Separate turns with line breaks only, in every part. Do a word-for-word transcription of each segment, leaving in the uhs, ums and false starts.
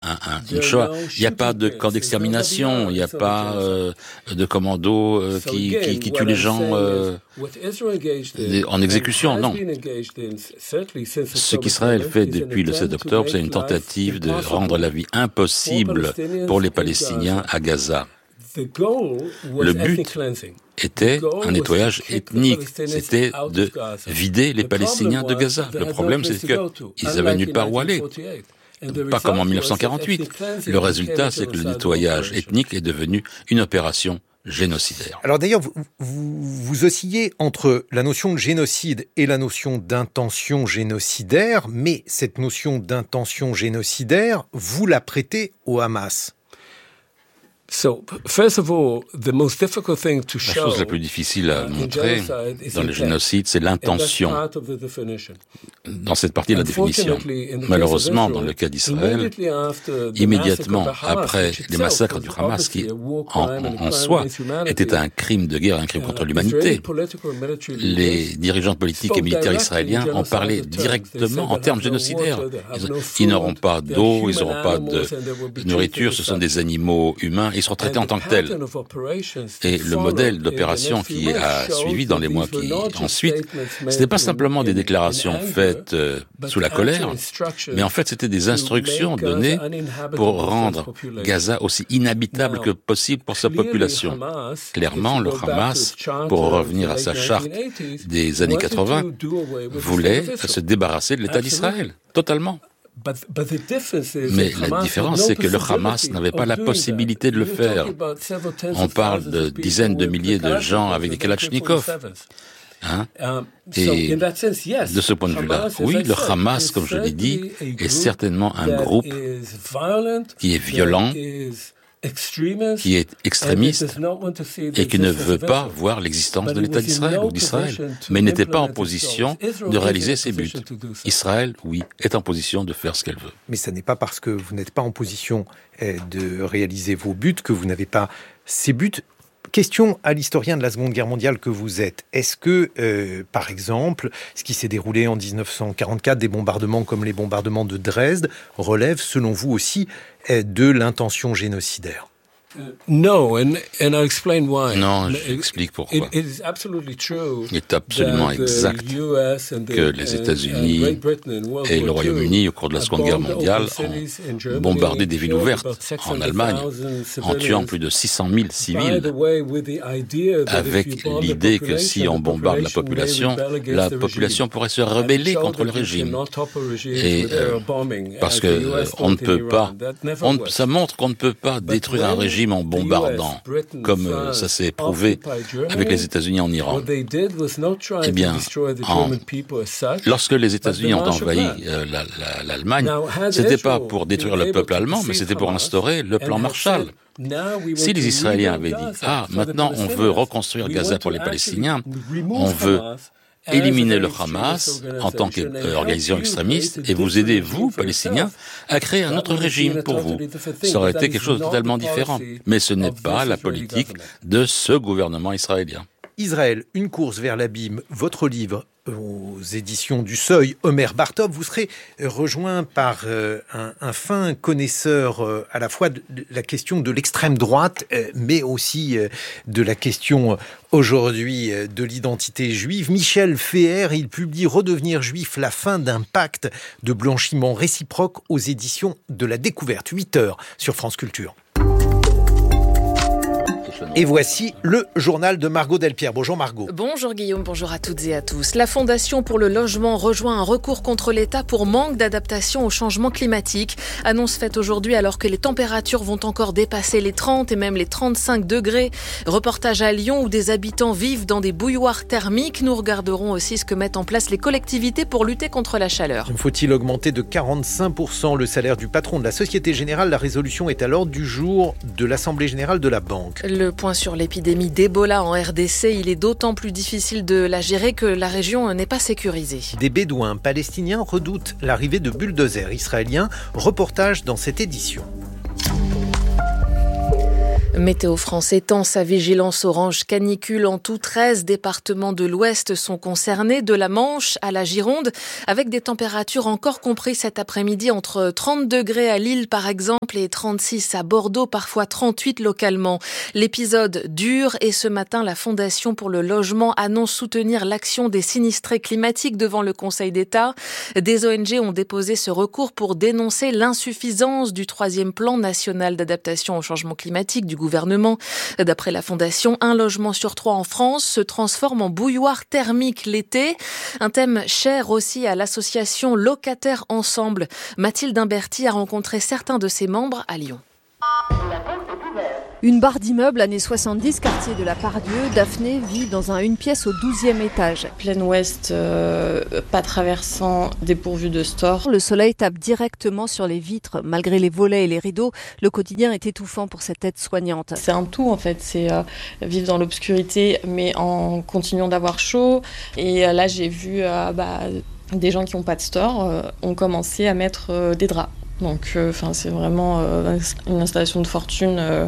un, un, une Shoah. Il n'y a pas de camp d'extermination, il n'y a pas euh, de commandos euh, qui, qui, qui tuent les gens euh, en exécution, non. Ce qu'Israël fait depuis le sept octobre, c'est une tentative de rendre la vie impossible pour les Palestiniens à Gaza. Le but était un nettoyage ethnique, c'était de vider les Palestiniens de Gaza. Le problème, c'est qu'ils avaient nulle part où aller, pas comme en dix-neuf cent quarante-huit. Le résultat, c'est que le nettoyage ethnique est devenu une opération génocidaire.
Alors d'ailleurs, vous, vous, vous oscillez entre la notion de génocide et la notion d'intention génocidaire, mais cette notion d'intention génocidaire, vous la prêtez au Hamas.
So, first of all, the most difficult thing to show, la chose la plus difficile à montrer dans le génocide, c'est l'intention. Dans cette partie de la définition. Malheureusement, dans le cas d'Israël, immédiatement après les massacres du Hamas, qui en, en soi était un crime de guerre, un crime contre l'humanité, les dirigeants politiques et militaires israéliens ont parlé directement en termes génocidaires. Ils, ils n'auront pas d'eau, ils n'auront pas de nourriture, ce sont des animaux humains. Ils seront traités en tant que tels. Et le modèle d'opération qui a suivi dans les mois qui ensuite, ce n'était pas simplement des déclarations faites euh, sous la colère, mais en fait c'était des instructions données pour rendre Gaza aussi inhabitable que possible pour sa population. Clairement, le Hamas, pour revenir à sa charte des années quatre-vingts, voulait se débarrasser de l'État d'Israël, totalement. Mais la différence, c'est que le Hamas n'avait pas la possibilité de le faire. On parle de dizaines de milliers de gens avec des kalachnikovs. Hein? Et de ce point de vue-là, oui, le Hamas, comme je l'ai dit, est certainement un groupe qui est violent, qui est extrémiste et qui ne veut pas voir l'existence de l'État d'Israël ou d'Israël, mais n'était pas en position de réaliser ses buts. Israël, oui, est en position de faire ce qu'elle veut.
Mais ce n'est pas parce que vous n'êtes pas en position de réaliser vos buts que vous n'avez pas ces buts. Question à l'historien de la Seconde Guerre mondiale que vous êtes. Est-ce que, euh, par exemple, ce qui s'est déroulé en dix-neuf cent quarante-quatre, des bombardements comme les bombardements de Dresde, relève, selon vous aussi, euh, de l'intention génocidaire ?
Non, and, and I'll explain why. Non, j'explique pourquoi. It, it Il est absolument exact que les États-Unis et le Royaume-Uni, au cours de la Seconde Guerre mondiale, ont bombardé des villes ouvertes en Allemagne, en tuant plus de six cent mille civils, avec l'idée que si on bombarde la population, la population pourrait se rebeller contre le régime. Et euh, parce que euh, on ne peut pas, on, ça montre qu'on ne peut pas détruire un régime en bombardant, comme euh, ça s'est prouvé avec les États-Unis en Iran. Eh bien, en, lorsque les États-Unis ont envahi euh, la, la, l'Allemagne, c'était pas pour détruire le peuple allemand, mais c'était pour instaurer le plan Marshall. Si les Israéliens avaient dit « Ah, maintenant on veut reconstruire Gaza pour les Palestiniens, on veut éliminer le Hamas en tant qu'organisation extrémiste et vous aider, vous, Palestiniens, à créer un autre régime pour vous. » Ça aurait été quelque chose de totalement différent. Mais ce n'est pas la politique de ce gouvernement israélien.
Israël, une course vers l'abîme, votre livre aux éditions du Seuil, Omer Bartov, vous serez rejoint par euh, un, un fin connaisseur euh, à la fois de la question de l'extrême droite, euh, mais aussi euh, de la question euh, aujourd'hui euh, de l'identité juive. Michel Feher, il publie Redevenir juif, la fin d'un pacte de blanchiment réciproque aux éditions de la Découverte. huit heures sur France Culture. Et voici le journal de Margot Delpierre. Bonjour Margot.
Bonjour Guillaume, bonjour à toutes et à tous. La Fondation pour le logement rejoint un recours contre l'État pour manque d'adaptation au changement climatique. Annonce faite aujourd'hui alors que les températures vont encore dépasser les trente et même les trente-cinq degrés. Reportage à Lyon où des habitants vivent dans des bouilloires thermiques. Nous regarderons aussi ce que mettent en place les collectivités pour lutter contre la chaleur.
Faut-il augmenter de quarante-cinq pour cent le salaire du patron de la Société Générale ? La résolution est à l'ordre du jour de l'Assemblée Générale de la Banque.
Le point sur l'épidémie d'Ebola en R D C, il est d'autant plus difficile de la gérer que la région n'est pas sécurisée.
Des Bédouins palestiniens redoutent l'arrivée de bulldozers israéliens. Reportage dans cette édition.
Météo France étend sa vigilance orange canicule. En tout, treize départements de l'Ouest sont concernés, de la Manche à la Gironde, avec des températures encore comprises cet après-midi entre trente degrés à Lille par exemple Naples et trente-six à Bordeaux, parfois trente-huit localement. L'épisode dure et ce matin, la Fondation pour le logement annonce soutenir l'action des sinistrés climatiques devant le Conseil d'État. Des O N G ont déposé ce recours pour dénoncer l'insuffisance du troisième plan national d'adaptation au changement climatique du gouvernement. D'après la Fondation, un logement sur trois en France se transforme en bouilloire thermique l'été. Un thème cher aussi à l'association Locataires Ensemble. Mathilde Imberti a rencontré certains de ses membres à Lyon.
Une barre d'immeubles années soixante-dix, quartier de la Pardieu. Daphné vit dans un une pièce au douzième étage.
Plein ouest, euh, pas traversant, dépourvu de store.
Le soleil tape directement sur les vitres. Malgré les volets et les rideaux, le quotidien est étouffant pour cette aide-soignante.
C'est un tout en fait, c'est euh, vivre dans l'obscurité mais en continuant d'avoir chaud. Et euh, là j'ai vu euh, bah, des gens qui n'ont pas de store euh, ont commencé à mettre euh, des draps. Donc euh, c'est vraiment euh, une installation de fortune. Euh.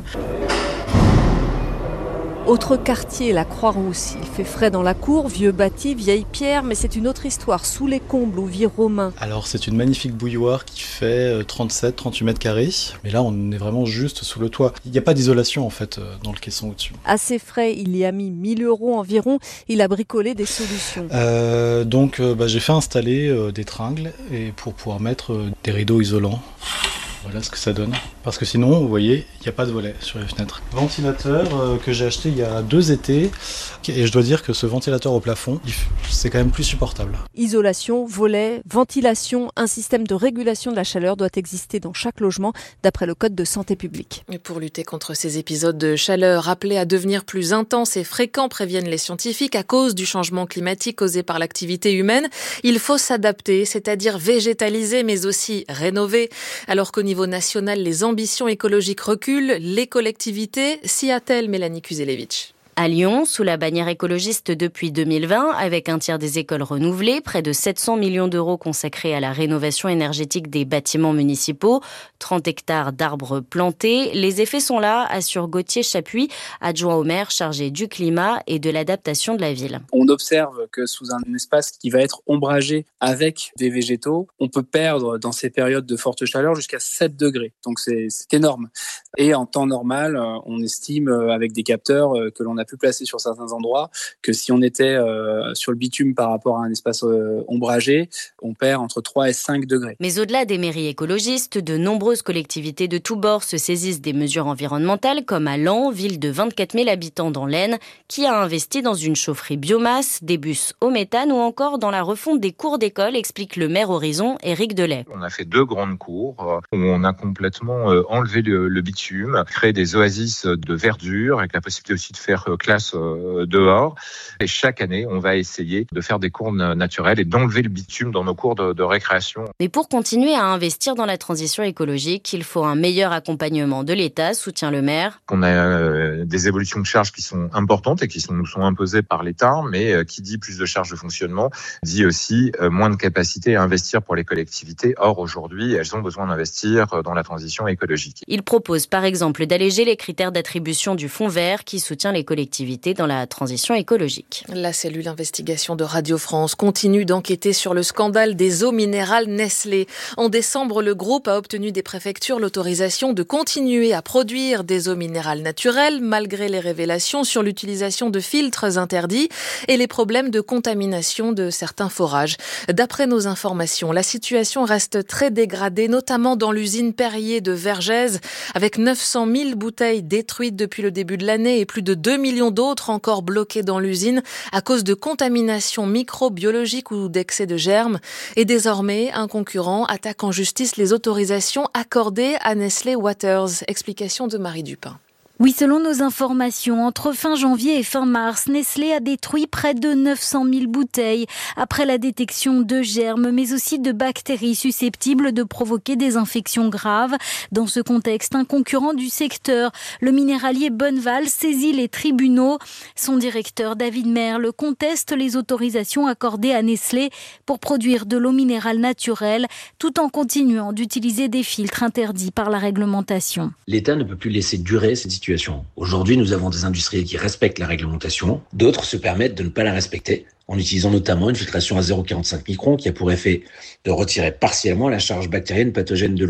Autre quartier, la Croix-Rousse. Il fait frais dans la cour, vieux bâti, vieille pierre, mais c'est une autre histoire, sous les combles où vit Romain.
Alors c'est une magnifique bouilloire qui fait trente-sept à trente-huit mètres carrés, mais là on est vraiment juste sous le toit. Il n'y a pas d'isolation en fait dans le caisson au-dessus.
Assez frais, il y a mis mille euros environ, il a bricolé des solutions.
Euh, donc euh, bah, j'ai fait installer euh, des tringles et pour pouvoir mettre euh, des rideaux isolants. Voilà ce que ça donne. Parce que sinon, vous voyez, il n'y a pas de volet sur les fenêtres. Ventilateur euh, que j'ai acheté il y a deux étés. Et je dois dire que ce ventilateur au plafond, c'est quand même plus supportable.
Isolation, volet, ventilation, un système de régulation de la chaleur doit exister dans chaque logement, d'après le Code de santé publique.
Et pour lutter contre ces épisodes de chaleur appelés à devenir plus intenses et fréquents, préviennent les scientifiques, à cause du changement climatique causé par l'activité humaine, il faut s'adapter, c'est-à-dire végétaliser, mais aussi rénover. Alors qu'au niveau national, les ambitions écologiques reculent, les collectivités s'y attellent, Mélanie Kuzelevich.
À Lyon, sous la bannière écologiste depuis deux mille vingt, avec un tiers des écoles renouvelées, près de sept cents millions d'euros consacrés à la rénovation énergétique des bâtiments municipaux, trente hectares d'arbres plantés. Les effets sont là, assure Gauthier Chapuis, adjoint au maire chargé du climat et de l'adaptation de la ville.
On observe que sous un espace qui va être ombragé avec des végétaux, on peut perdre dans ces périodes de forte chaleur jusqu'à sept degrés. Donc c'est, c'est énorme. Et en temps normal, on estime avec des capteurs que l'on a pu placer sur certains endroits que si on était euh, sur le bitume par rapport à un espace euh, ombragé, on perd entre trois et cinq degrés.
Mais au-delà des mairies écologistes, de nombreuses collectivités de tous bords se saisissent des mesures environnementales, comme à Laon, ville de vingt-quatre mille habitants dans l'Aisne, qui a investi dans une chaufferie biomasse, des bus au méthane ou encore dans la refonte des cours d'école, explique le maire Horizon, Éric Delay.
On a fait deux grandes cours où on a complètement enlevé le, le bitume, créé des oasis de verdure avec la possibilité aussi de faire classe dehors. Et chaque année, on va essayer de faire des cours naturels et d'enlever le bitume dans nos cours de, de récréation.
Mais pour continuer à investir dans la transition écologique, il faut un meilleur accompagnement de l'État, soutient le maire.
On a euh, des évolutions de charges qui sont importantes et qui sont, nous sont imposées par l'État, mais euh, qui dit plus de charges de fonctionnement, dit aussi euh, moins de capacité à investir pour les collectivités. Or, aujourd'hui, elles ont besoin d'investir dans la transition écologique.
Il propose par exemple d'alléger les critères d'attribution du fonds vert qui soutient les collectivités dans la transition écologique.
La cellule d'investigation de Radio France continue d'enquêter sur le scandale des eaux minérales Nestlé. En décembre, le groupe a obtenu des préfectures l'autorisation de continuer à produire des eaux minérales naturelles malgré les révélations sur l'utilisation de filtres interdits et les problèmes de contamination de certains forages. D'après nos informations, la situation reste très dégradée, notamment dans l'usine Perrier de Vergès, avec neuf cent mille bouteilles détruites depuis le début de l'année et plus de deux millions d'autres encore bloqués dans l'usine à cause de contamination microbiologique ou d'excès de germes. Et désormais, un concurrent attaque en justice les autorisations accordées à Nestlé Waters. Explication de Marie Dupin.
Oui, selon nos informations, entre fin janvier et fin mars, Nestlé a détruit près de neuf cent mille bouteilles après la détection de germes, mais aussi de bactéries susceptibles de provoquer des infections graves. Dans ce contexte, un concurrent du secteur, le minéralier Bonneval, saisit les tribunaux. Son directeur, David Merle, conteste les autorisations accordées à Nestlé pour produire de l'eau minérale naturelle, tout en continuant d'utiliser des filtres interdits par la réglementation.
L'État ne peut plus laisser durer cette situation. Aujourd'hui, nous avons des industriels qui respectent la réglementation, d'autres se permettent de ne pas la respecter, en utilisant notamment une filtration à zéro virgule quarante-cinq microns qui a pour effet de retirer partiellement la charge bactérienne pathogène de l'eau.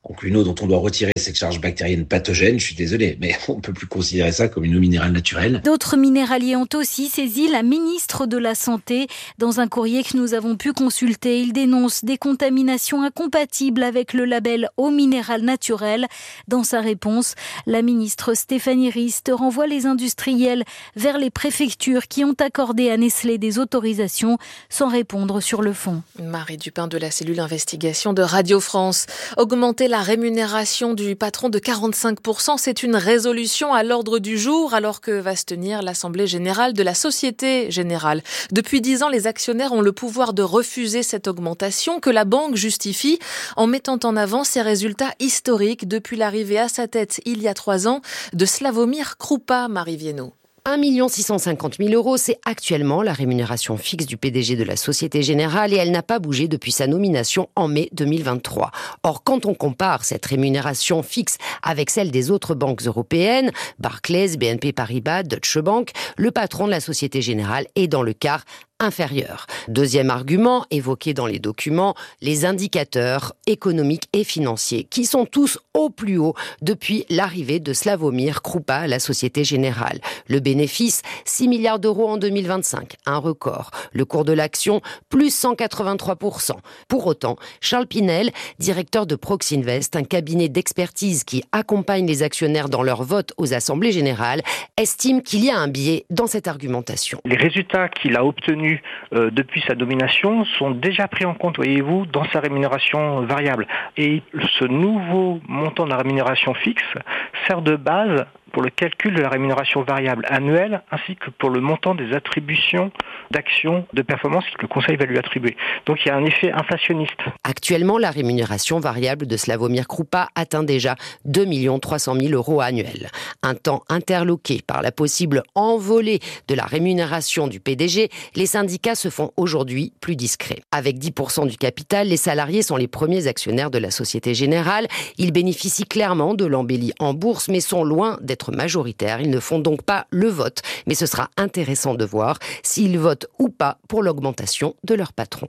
Donc une eau dont on doit retirer cette charge bactérienne pathogène, je suis désolé, mais on ne peut plus considérer ça comme une eau minérale naturelle.
D'autres minéraliers ont aussi saisi la ministre de la Santé. Dans un courrier que nous avons pu consulter, ils dénoncent des contaminations incompatibles avec le label eau minérale naturelle. Dans sa réponse, la ministre Stéphanie Rist renvoie les industriels vers les préfectures qui ont accordé à Nestlé des autorisations sans répondre sur le fond.
Marie Dupin de la cellule investigation de Radio France. Augmenter la rémunération du patron de quarante-cinq pour cent, c'est une résolution à l'ordre du jour alors que va se tenir l'Assemblée générale de la Société Générale. Depuis dix ans, les actionnaires ont le pouvoir de refuser cette augmentation que la banque justifie en mettant en avant ses résultats historiques depuis l'arrivée à sa tête il y a trois ans de Slawomir Krupa, Marie Viennot.
un million six cent cinquante mille euros, c'est actuellement la rémunération fixe du P D G de la Société Générale et elle n'a pas bougé depuis sa nomination en mai deux mille vingt-trois. Or, quand on compare cette rémunération fixe avec celle des autres banques européennes, Barclays, B N P Paribas, Deutsche Bank, le patron de la Société Générale est dans le quart inférieur. Deuxième argument, évoqué dans les documents, les indicateurs économiques et financiers, qui sont tous au plus haut depuis l'arrivée de Slawomir Krupa à la Société Générale. Le bénéfice, six milliards d'euros en deux mille vingt-cinq, un record. Le cours de l'action, plus cent quatre-vingt-trois pour cent. Pour autant, Charles Pinel, directeur de Proxinvest, un cabinet d'expertise qui accompagne les actionnaires dans leur vote aux assemblées générales, estime qu'il y a un biais dans cette argumentation.
Les résultats qu'il a obtenus euh, depuis sa nomination sont déjà pris en compte, voyez-vous, dans sa rémunération variable. Et ce nouveau montant de la rémunération fixe sert de base pour le calcul de la rémunération variable annuelle ainsi que pour le montant des attributions d'actions de performance que le Conseil va lui attribuer. Donc il y a un effet inflationniste.
Actuellement, la rémunération variable de Slawomir Krupa atteint déjà deux millions trois cent mille euros annuels. Un temps interloqué par la possible envolée de la rémunération du P D G, les syndicats se font aujourd'hui plus discrets. Avec dix pour cent du capital, les salariés sont les premiers actionnaires de la Société Générale. Ils bénéficient clairement de l'embellie en bourse, mais sont loin d'être majoritaires. Ils ne font donc pas le vote, mais ce sera intéressant de voir s'ils votent ou pas pour l'augmentation de leur patron.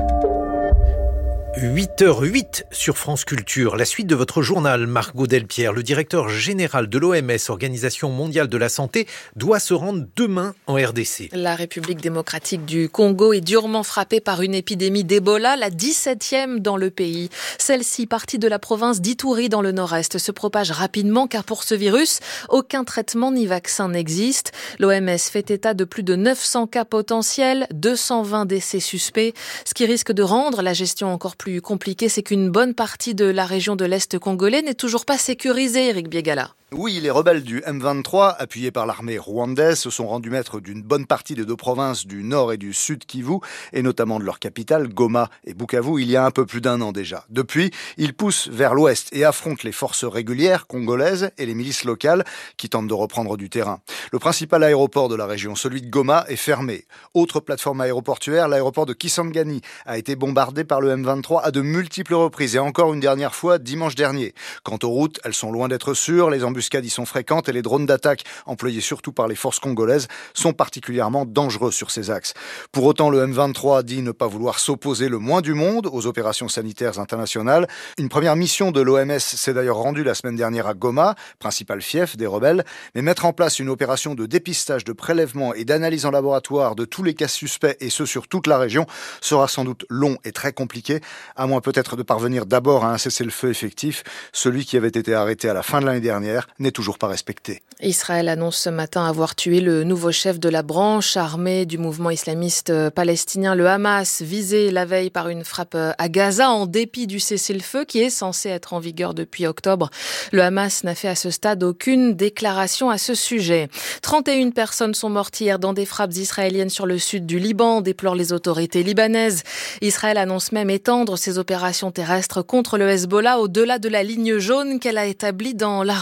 huit heures huit sur France Culture. La suite de votre journal, Margot Delpierre, le directeur général de l'O M S, Organisation mondiale de la santé, doit se rendre demain en R D C.
La République démocratique du Congo est durement frappée par une épidémie d'Ebola, la dix-septième dans le pays. Celle-ci, partie de la province d'Ituri dans le nord-est, se propage rapidement car pour ce virus, aucun traitement ni vaccin n'existe. L'O M S fait état de plus de neuf cents cas potentiels, deux cent vingt décès suspects, ce qui risque de rendre la gestion encore plus plus compliqué, c'est qu'une bonne partie de la région de l'Est congolais n'est toujours pas sécurisée, Eric Biegala.
Oui, les rebelles du M vingt-trois, appuyés par l'armée rwandaise, se sont rendus maîtres d'une bonne partie des deux provinces du Nord et du Sud Kivu, et notamment de leur capitale, Goma et Bukavu, il y a un peu plus d'un an déjà. Depuis, ils poussent vers l'ouest et affrontent les forces régulières congolaises et les milices locales qui tentent de reprendre du terrain. Le principal aéroport de la région, celui de Goma, est fermé. Autre plateforme aéroportuaire, l'aéroport de Kisangani a été bombardé par le M vingt-trois à de multiples reprises, et encore une dernière fois dimanche dernier. Quant aux routes, elles sont loin d'être sûres, les embuscades y sont fréquentes et les drones d'attaque, employés surtout par les forces congolaises, sont particulièrement dangereux sur ces axes. Pour autant, le M vingt-trois dit ne pas vouloir s'opposer le moins du monde aux opérations sanitaires internationales. Une première mission de l'O M S s'est d'ailleurs rendue la semaine dernière à Goma, principal fief des rebelles, mais mettre en place une opération de dépistage, de prélèvement et d'analyse en laboratoire de tous les cas suspects, et ce sur toute la région, sera sans doute long et très compliqué, à moins peut-être de parvenir d'abord à un cessez-le-feu effectif. Celui qui avait été arrêté à la fin de l'année dernière n'est toujours pas respecté.
Israël annonce ce matin avoir tué le nouveau chef de la branche armée du mouvement islamiste palestinien, le Hamas, visé la veille par une frappe à Gaza en dépit du cessez-le-feu qui est censé être en vigueur depuis octobre. Le Hamas n'a fait à ce stade aucune déclaration à ce sujet. trente et une personnes sont mortes hier dans des frappes israéliennes sur le sud du Liban, déplorent les autorités libanaises. Israël annonce même étendre ses opérations terrestres contre le Hezbollah au-delà de la ligne jaune qu'elle a établie dans la région.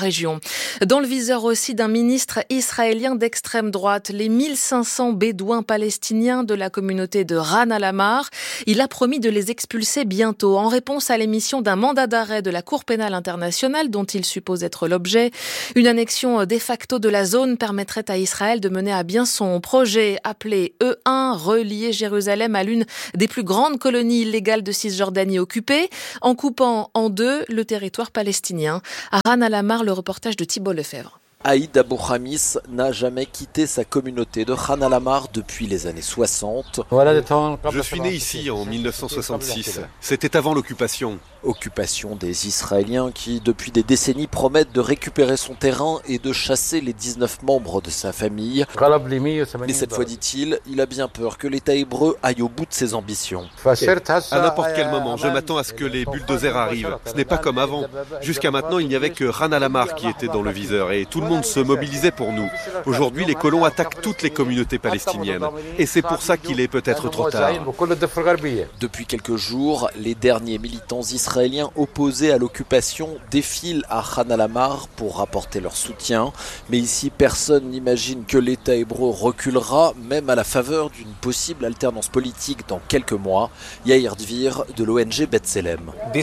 Dans le viseur aussi d'un ministre israélien d'extrême droite, les mille cinq cents bédouins palestiniens de la communauté de Ran al-Amar. Il a promis de les expulser bientôt en réponse à l'émission d'un mandat d'arrêt de la Cour pénale internationale dont il suppose être l'objet. Une annexion de facto de la zone permettrait à Israël de mener à bien son projet appelé E un, relier Jérusalem à l'une des plus grandes colonies illégales de Cisjordanie occupée, en coupant en deux le territoire palestinien. À Ran al-Amar, le reportage de Thibault Lefebvre.
Aïd Abou Khamis n'a jamais quitté sa communauté de Ran al-Amar depuis les années soixante.
Je suis né ici en mille neuf cent soixante-six. C'était avant l'occupation.
Occupation des Israéliens qui, depuis des décennies, promettent de récupérer son terrain et de chasser les dix-neuf membres de sa famille. Mais cette fois, dit-il, il a bien peur que l'État hébreu aille au bout de ses ambitions.
À n'importe quel moment, je m'attends à ce que les bulldozers arrivent. Ce n'est pas comme avant. Jusqu'à maintenant, il n'y avait que Ran al-Amar qui était dans le viseur et tout le monde se mobilisait pour nous. Aujourd'hui, les colons attaquent toutes les communautés palestiniennes. Et c'est pour ça qu'il est peut-être trop tard.
Depuis quelques jours, les derniers militants israéliens Israéliens opposés à l'occupation défilent à Ran al-Amar pour rapporter leur soutien. Mais ici, personne n'imagine que l'État hébreu reculera, même à la faveur d'une possible alternance politique dans quelques mois. Yair Dvir de l'O N G B'Tselem.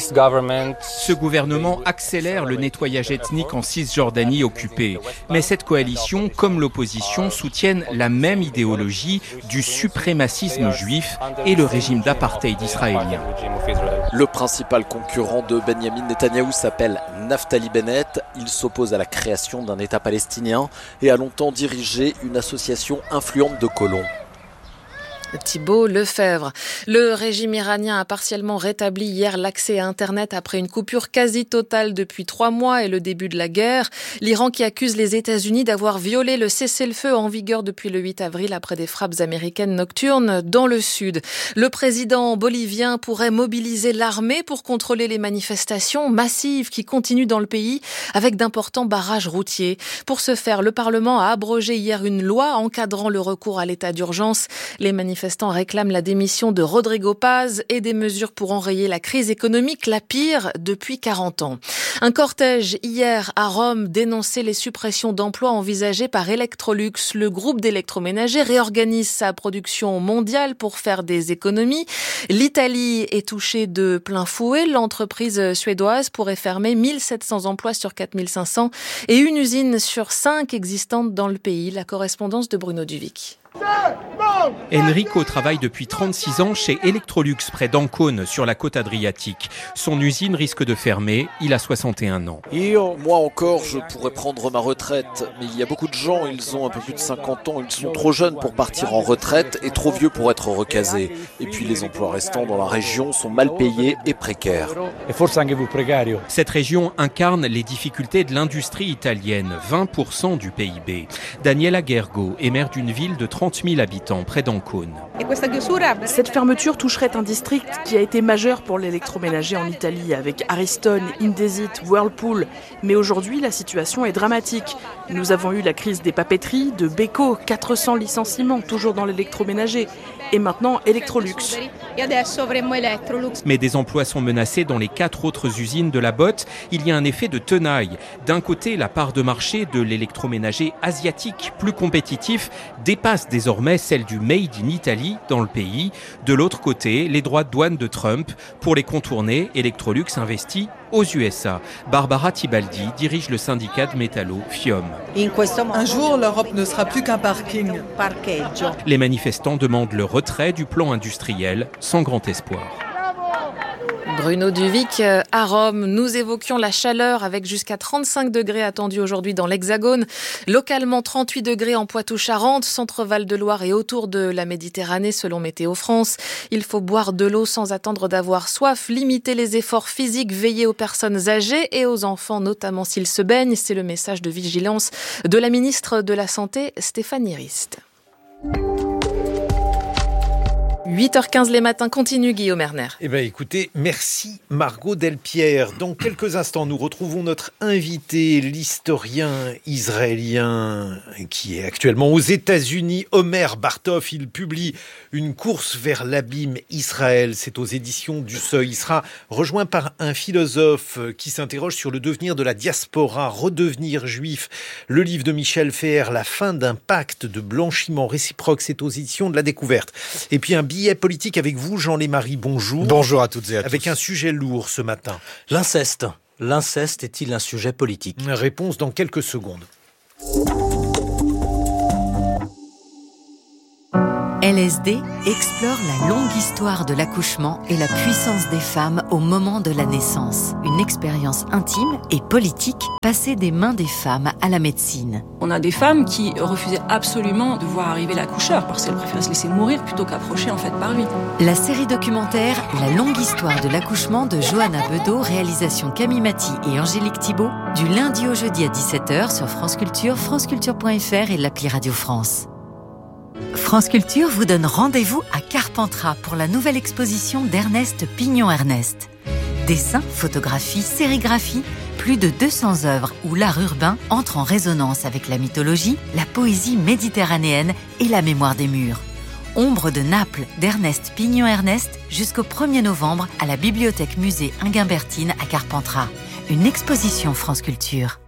Ce gouvernement accélère le nettoyage ethnique en Cisjordanie occupée. Mais cette coalition, comme l'opposition, soutiennent la même idéologie du suprémacisme juif et le régime d'apartheid israélien.
Le principal concurrent de Benyamin Netanyahou s'appelle Naftali Bennett. Il s'oppose à la création d'un État palestinien et a longtemps dirigé une association influente de colons.
Thibault Lefebvre. Le régime iranien a partiellement rétabli hier l'accès à Internet après une coupure quasi totale depuis trois mois et le début de la guerre. L'Iran qui accuse les États-Unis d'avoir violé le cessez-le-feu en vigueur depuis le huit avril après des frappes américaines nocturnes dans le sud. Le président bolivien pourrait mobiliser l'armée pour contrôler les manifestations massives qui continuent dans le pays avec d'importants barrages routiers. Pour ce faire, le Parlement a abrogé hier une loi encadrant le recours à l'état d'urgence. Les manifestations Les manifestants réclament la démission de Rodrigo Paz et des mesures pour enrayer la crise économique, la pire depuis quarante ans. Un cortège hier à Rome dénonçait les suppressions d'emplois envisagées par Electrolux. Le groupe d'électroménagers réorganise sa production mondiale pour faire des économies. L'Italie est touchée de plein fouet. L'entreprise suédoise pourrait fermer mille sept cents emplois sur quatre mille cinq cents et une usine sur cinq existantes dans le pays. La correspondance de Bruno Duvic.
Enrico travaille depuis trente-six ans chez Electrolux près d'Ancône sur la côte adriatique. Son usine risque de fermer, il a soixante et un ans.
Moi encore, je pourrais prendre ma retraite, mais il y a beaucoup de gens, ils ont un peu plus de cinquante ans, ils sont trop jeunes pour partir en retraite et trop vieux pour être recasés. Et puis les emplois restants dans la région sont mal payés et précaires.
Cette région incarne les difficultés de l'industrie italienne, vingt pour cent du P I B. Daniela Gergo est maire d'une ville de trente mille habitants près d'Ancône.
Cette fermeture toucherait un district qui a été majeur pour l'électroménager en Italie avec Ariston, Indesit, Whirlpool. Mais aujourd'hui, la situation est dramatique. Nous avons eu la crise des papeteries, de Beko, quatre cents licenciements toujours dans l'électroménager. Et maintenant, Electrolux.
Mais des emplois sont menacés dans les quatre autres usines de la botte. Il y a un effet de tenaille. D'un côté, la part de marché de l'électroménager asiatique, plus compétitif, dépasse désormais celle du Made in Italy dans le pays. De l'autre côté, les droits de douane de Trump. Pour les contourner, Electrolux investit aux U S A. Barbara Tibaldi dirige le syndicat de métallo Fiom.
Un jour, l'Europe ne sera plus qu'un parking.
Les manifestants demandent le retrait du plan industriel sans grand espoir.
Bruno Duvic à Rome. Nous évoquions la chaleur avec jusqu'à trente-cinq degrés attendus aujourd'hui dans l'Hexagone. Localement trente-huit degrés en Poitou-Charentes, Centre-Val de Loire et autour de la Méditerranée selon Météo France. Il faut boire de l'eau sans attendre d'avoir soif, limiter les efforts physiques, veiller aux personnes âgées et aux enfants, notamment s'ils se baignent. C'est le message de vigilance de la ministre de la Santé, Stéphanie Rist. huit heures quinze les matins, continue Guillaume Erner.
Eh bien écoutez, merci Margot Delpierre. Dans quelques instants, nous retrouvons notre invité, l'historien israélien qui est actuellement aux États-Unis, Omer Bartov. Il publie Une course vers l'abîme Israël. C'est aux éditions du Seuil. Il sera rejoint par un philosophe qui s'interroge sur le devenir de la diaspora, redevenir juif. Le livre de Michel Feher, La fin d'un pacte de blanchiment réciproque, c'est aux éditions de La Découverte. Et puis un billet politique avec vous, Jean Lémarie, bonjour.
Bonjour à toutes et à tous.
Avec un sujet lourd ce matin.
L'inceste. L'inceste est-il un sujet politique ?
Réponse dans quelques secondes.
L S D explore la longue histoire de l'accouchement et la puissance des femmes au moment de la naissance. Une expérience intime et politique passée des mains des femmes à la médecine.
On a des femmes qui refusaient absolument de voir arriver l'accoucheur parce qu'elles préfèrent se laisser mourir plutôt qu'approcher en fait par lui.
La série documentaire La longue histoire de l'accouchement de Johanna Bedeau, réalisation Camille Maty et Angélique Thibault, du lundi au jeudi à dix-sept heures sur France Culture, franceculture point f r et l'appli Radio France. France Culture vous donne rendez-vous à Carpentras pour la nouvelle exposition d'Ernest Pignon-Ernest. Dessins, photographies, sérigraphies, plus de deux cents œuvres où l'art urbain entre en résonance avec la mythologie, la poésie méditerranéenne et la mémoire des murs. Ombre de Naples d'Ernest Pignon-Ernest jusqu'au premier novembre à la Bibliothèque Musée Inguimbertine à Carpentras. Une exposition France Culture.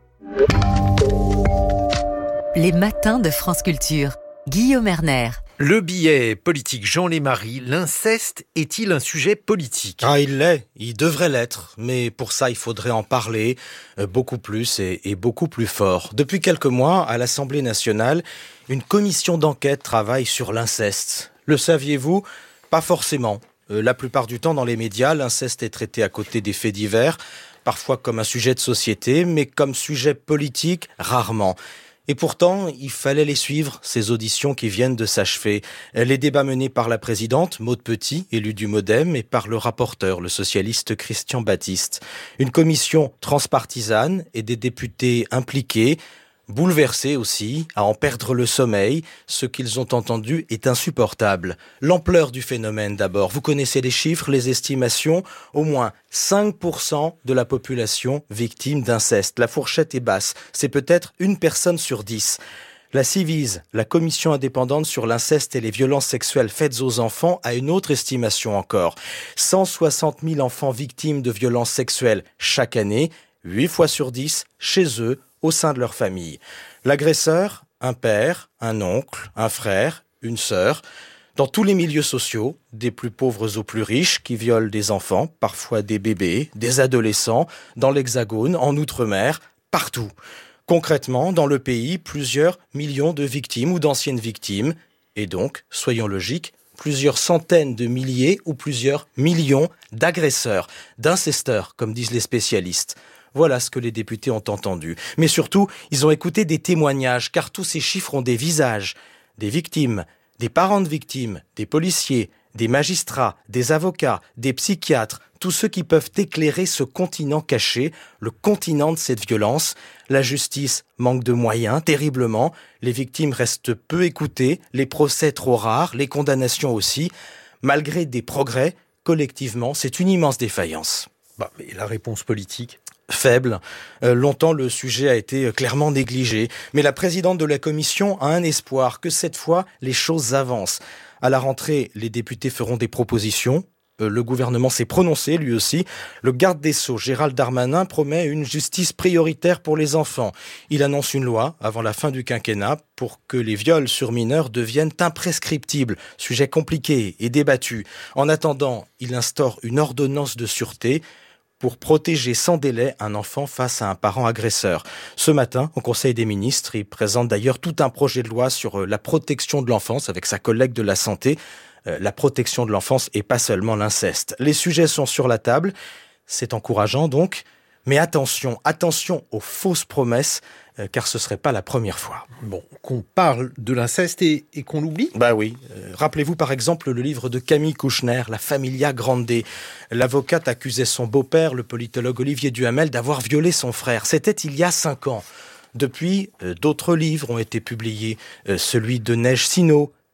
Les matins de France Culture. Guillaume Erner.
Le billet politique Jean Lémarie, l'inceste est-il un sujet politique ?
Ah, il l'est, il devrait l'être, mais pour ça il faudrait en parler beaucoup plus et, et beaucoup plus fort. Depuis quelques mois, à l'Assemblée nationale, une commission d'enquête travaille sur l'inceste. Le saviez-vous ? Pas forcément. Euh, la plupart du temps dans les médias, l'inceste est traité à côté des faits divers, parfois comme un sujet de société, mais comme sujet politique, rarement. Et pourtant, il fallait les suivre, ces auditions qui viennent de s'achever. Les débats menés par la présidente, Maud Petit, élue du Modem, et par le rapporteur, le socialiste Christian Baptiste. Une commission transpartisane et des députés impliqués, bouleversés aussi, à en perdre le sommeil. Ce qu'ils ont entendu est insupportable. L'ampleur du phénomène d'abord. Vous connaissez les chiffres, les estimations. Au moins cinq pour cent de la population victime d'inceste. La fourchette est basse. C'est peut-être une personne sur dix. La Civise, la commission indépendante sur l'inceste et les violences sexuelles faites aux enfants, a une autre estimation encore. cent soixante mille enfants victimes de violences sexuelles chaque année, huit fois sur dix, chez eux, au sein de leur famille. L'agresseur, un père, un oncle, un frère, une sœur, dans tous les milieux sociaux, des plus pauvres aux plus riches, qui violent des enfants, parfois des bébés, des adolescents, dans l'Hexagone, en Outre-mer, partout. Concrètement, dans le pays, plusieurs millions de victimes ou d'anciennes victimes, et donc, soyons logiques, plusieurs centaines de milliers ou plusieurs millions d'agresseurs, d'incesteurs, comme disent les spécialistes. Voilà ce que les députés ont entendu. Mais surtout, ils ont écouté des témoignages, car tous ces chiffres ont des visages, des victimes, des parents de victimes, des policiers, des magistrats, des avocats, des psychiatres, tous ceux qui peuvent éclairer ce continent caché, le continent de cette violence. La justice manque de moyens, terriblement. Les victimes restent peu écoutées, les procès trop rares, les condamnations aussi. Malgré des progrès, collectivement, c'est une immense défaillance.
Bah, mais la réponse politique ?
Faible. Euh, longtemps, le sujet a été clairement négligé. Mais la présidente de la commission a un espoir que cette fois, les choses avancent. À la rentrée, les députés feront des propositions. Euh, le gouvernement s'est prononcé, lui aussi. Le garde des Sceaux, Gérald Darmanin, promet une justice prioritaire pour les enfants. Il annonce une loi, avant la fin du quinquennat, pour que les viols sur mineurs deviennent imprescriptibles. Sujet compliqué et débattu. En attendant, il instaure une ordonnance de sûreté pour protéger sans délai un enfant face à un parent agresseur. Ce matin, au Conseil des ministres, il présente d'ailleurs tout un projet de loi sur la protection de l'enfance avec sa collègue de la santé. Euh, la protection de l'enfance et pas seulement l'inceste. Les sujets sont sur la table, c'est encourageant donc, mais attention, attention aux fausses promesses, euh, car ce serait pas la première fois.
Bon, qu'on parle de l'inceste et, et qu'on l'oublie ?
Bah oui. Euh, rappelez-vous par exemple le livre de Camille Kouchner, La Familia Grande. L'avocate accusait son beau-père, le politologue Olivier Duhamel, d'avoir violé son frère. C'était il y a cinq ans. Depuis, euh, d'autres livres ont été publiés. Euh, celui de Neige Sino,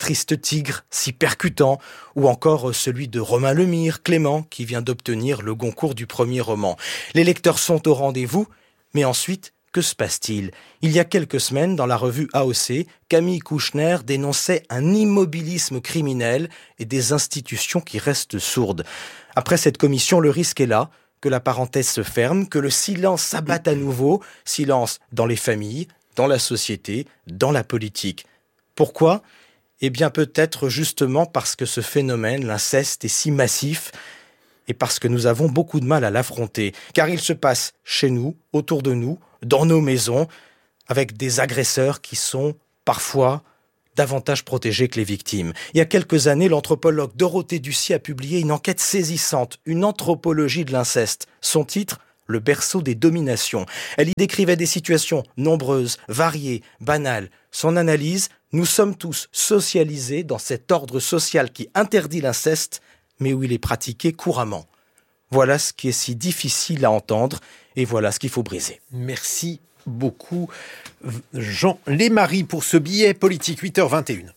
Triste tigre, si percutant, ou encore celui de Romain Lemire, Clément, qui vient d'obtenir le Goncourt du premier roman. Les lecteurs sont au rendez-vous, mais ensuite, que se passe-t-il ? Il y a quelques semaines, dans la revue A O C, Camille Kouchner dénonçait un immobilisme criminel et des institutions qui restent sourdes. Après cette commission, le risque est là, que la parenthèse se ferme, que le silence s'abatte à nouveau, silence dans les familles, dans la société, dans la politique. Pourquoi ? Eh bien peut-être justement parce que ce phénomène, l'inceste, est si massif et parce que nous avons beaucoup de mal à l'affronter. Car il se passe chez nous, autour de nous, dans nos maisons, avec des agresseurs qui sont parfois davantage protégés que les victimes. Il y a quelques années, l'anthropologue Dorothée Ducy a publié une enquête saisissante, une anthropologie de l'inceste. Son titre, Le berceau des dominations. Elle y décrivait des situations nombreuses, variées, banales. Son analyse, nous sommes tous socialisés dans cet ordre social qui interdit l'inceste, mais où il est pratiqué couramment. Voilà ce qui est si difficile à entendre, et voilà ce qu'il faut briser.
Merci beaucoup, Jean Lémarie, pour ce billet politique. huit heures vingt et une.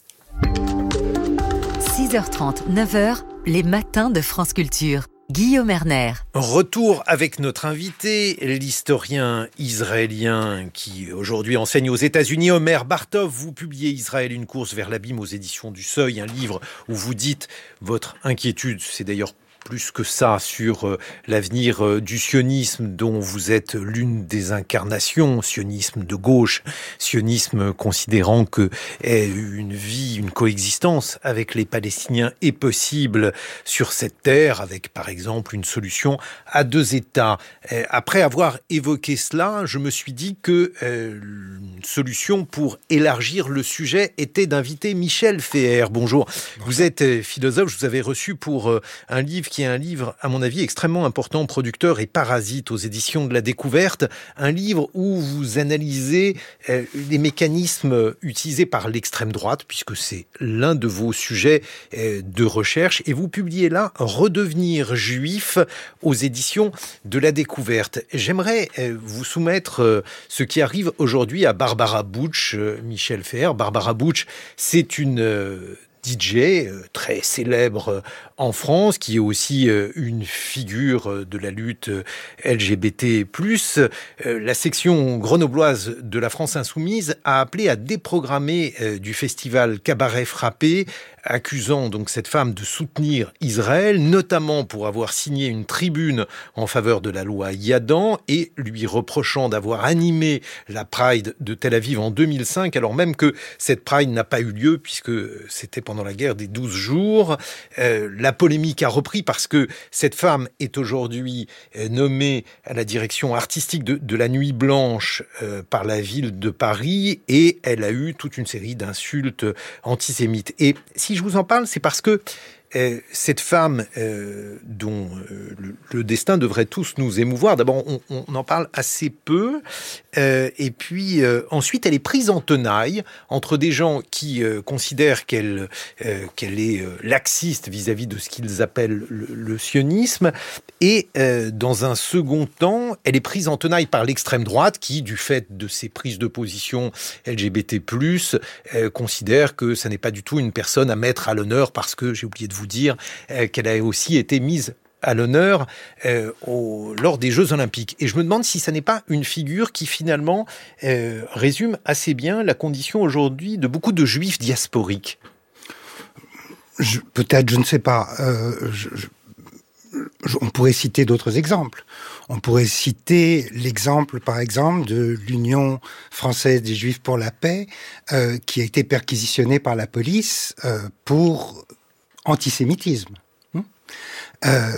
six heures trente, neuf heures, les matins de France Culture. Guillaume Erner.
Retour avec notre invité, l'historien israélien qui aujourd'hui enseigne aux États-Unis, Omer Bartov. Vous publiez Israël, une course vers l'abîme aux éditions du Seuil, un livre où vous dites votre inquiétude, c'est d'ailleurs plus que ça, sur euh, l'avenir euh, du sionisme dont vous êtes l'une des incarnations, sionisme de gauche, sionisme considérant que eh, une vie, une coexistence avec les Palestiniens est possible sur cette terre, avec par exemple une solution à deux États. Eh, après avoir évoqué cela, je me suis dit que eh, une solution pour élargir le sujet était d'inviter Michel Feher. Bonjour. Bonjour. Vous êtes eh, philosophe, je vous avais reçu pour euh, un livre qui qui est un livre, à mon avis, extrêmement important, Producteur et Parasite, aux éditions de la Découverte, un livre où vous analysez euh, les mécanismes utilisés par l'extrême droite, puisque c'est l'un de vos sujets euh, de recherche, et vous publiez là « Redevenir juif » aux éditions de la Découverte. J'aimerais euh, vous soumettre euh, ce qui arrive aujourd'hui à Barbara Butch, euh, Michel Feher. Barbara Butch, c'est une... Euh, D J très célèbre en France, qui est aussi une figure de la lutte L G B T plus. La section grenobloise de la France Insoumise a appelé à déprogrammer du festival Cabaret Frappé, accusant donc cette femme de soutenir Israël, notamment pour avoir signé une tribune en faveur de la loi Yadan et lui reprochant d'avoir animé la Pride de Tel Aviv en deux mille cinq, alors même que cette Pride n'a pas eu lieu puisque c'était pendant la guerre des douze jours. Euh, la polémique a repris parce que cette femme est aujourd'hui euh, nommée à la direction artistique de, de la Nuit Blanche euh, par la ville de Paris et elle a eu toute une série d'insultes antisémites. Et si je vous en parle, c'est parce que euh, cette femme euh, dont euh, le, le destin devrait tous nous émouvoir, d'abord on, on en parle assez peu, euh, et puis euh, ensuite elle est prise en tenaille entre des gens qui euh, considèrent qu'elle, euh, qu'elle est euh, laxiste vis-à-vis de ce qu'ils appellent le, le sionisme, et euh, dans un second temps, elle est prise en tenaille par l'extrême droite qui, du fait de ses prises de position L G B T plus, euh, considère que ça n'est pas du tout une personne à mettre à l'honneur parce que, j'ai oublié de vous dire, euh, qu'elle a aussi été mise à l'honneur euh, au, lors des Jeux Olympiques. Et je me demande si ça n'est pas une figure qui finalement euh, résume assez bien la condition aujourd'hui de beaucoup de juifs diasporiques.
Je, peut-être, je ne sais pas. Euh, je, je, je, on pourrait citer d'autres exemples. On pourrait citer l'exemple, par exemple, de l'Union française des Juifs pour la paix, euh, qui a été perquisitionnée par la police euh, pour antisémitisme. Euh,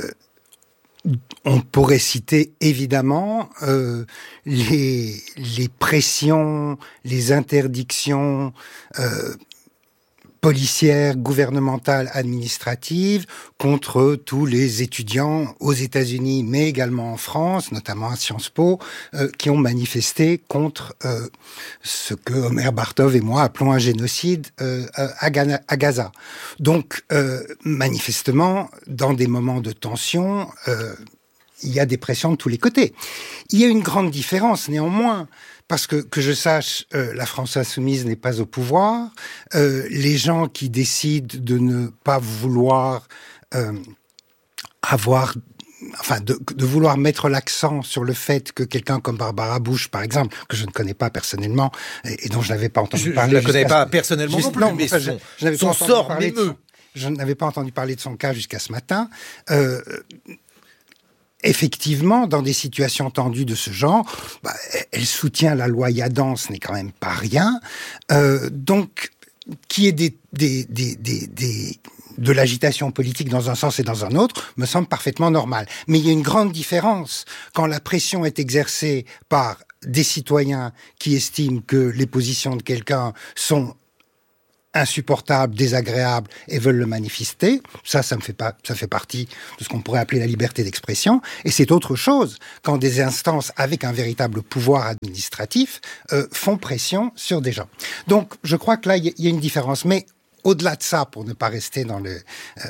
on pourrait citer évidemment euh, les, les pressions, les interdictions euh, policières, gouvernementales, administratives contre tous les étudiants aux États-Unis, mais également en France, notamment à Sciences Po, euh, qui ont manifesté contre euh, ce que Omer Bartov et moi appelons un génocide euh, à, Ghana, à Gaza. Donc, euh, manifestement, dans des moments de tension, euh, il y a des pressions de tous les côtés. Il y a une grande différence néanmoins, parce que, que je sache, euh, la France insoumise n'est pas au pouvoir. Euh, les gens qui décident de ne pas vouloir euh, avoir... Enfin, de, de vouloir mettre l'accent sur le fait que quelqu'un comme Barbara Bush, par exemple, que je ne connais pas personnellement et, et dont je n'avais pas entendu
je,
parler...
Je ne la connais pas
ce,
personnellement
juste,
non plus,
non,
mais
enfin,
son,
je, je n'avais
son
pas entendu
sort
parler de
m'émeut.
son, je n'avais pas entendu parler de son cas jusqu'à ce matin. Euh, effectivement, dans des situations tendues de ce genre, bah, elle soutient la loi Yadan, ce n'est quand même pas rien. Euh, donc, qu'il y ait des... des, des, des, des de l'agitation politique dans un sens et dans un autre, me semble parfaitement normal. Mais il y a une grande différence quand la pression est exercée par des citoyens qui estiment que les positions de quelqu'un sont insupportables, désagréables et veulent le manifester. Ça, ça me fait pas, ça fait partie de ce qu'on pourrait appeler la liberté d'expression. Et c'est autre chose quand des instances avec un véritable pouvoir administratif euh, font pression sur des gens. Donc, je crois que là, il y a une différence. Mais au-delà de ça, pour ne pas rester dans le euh,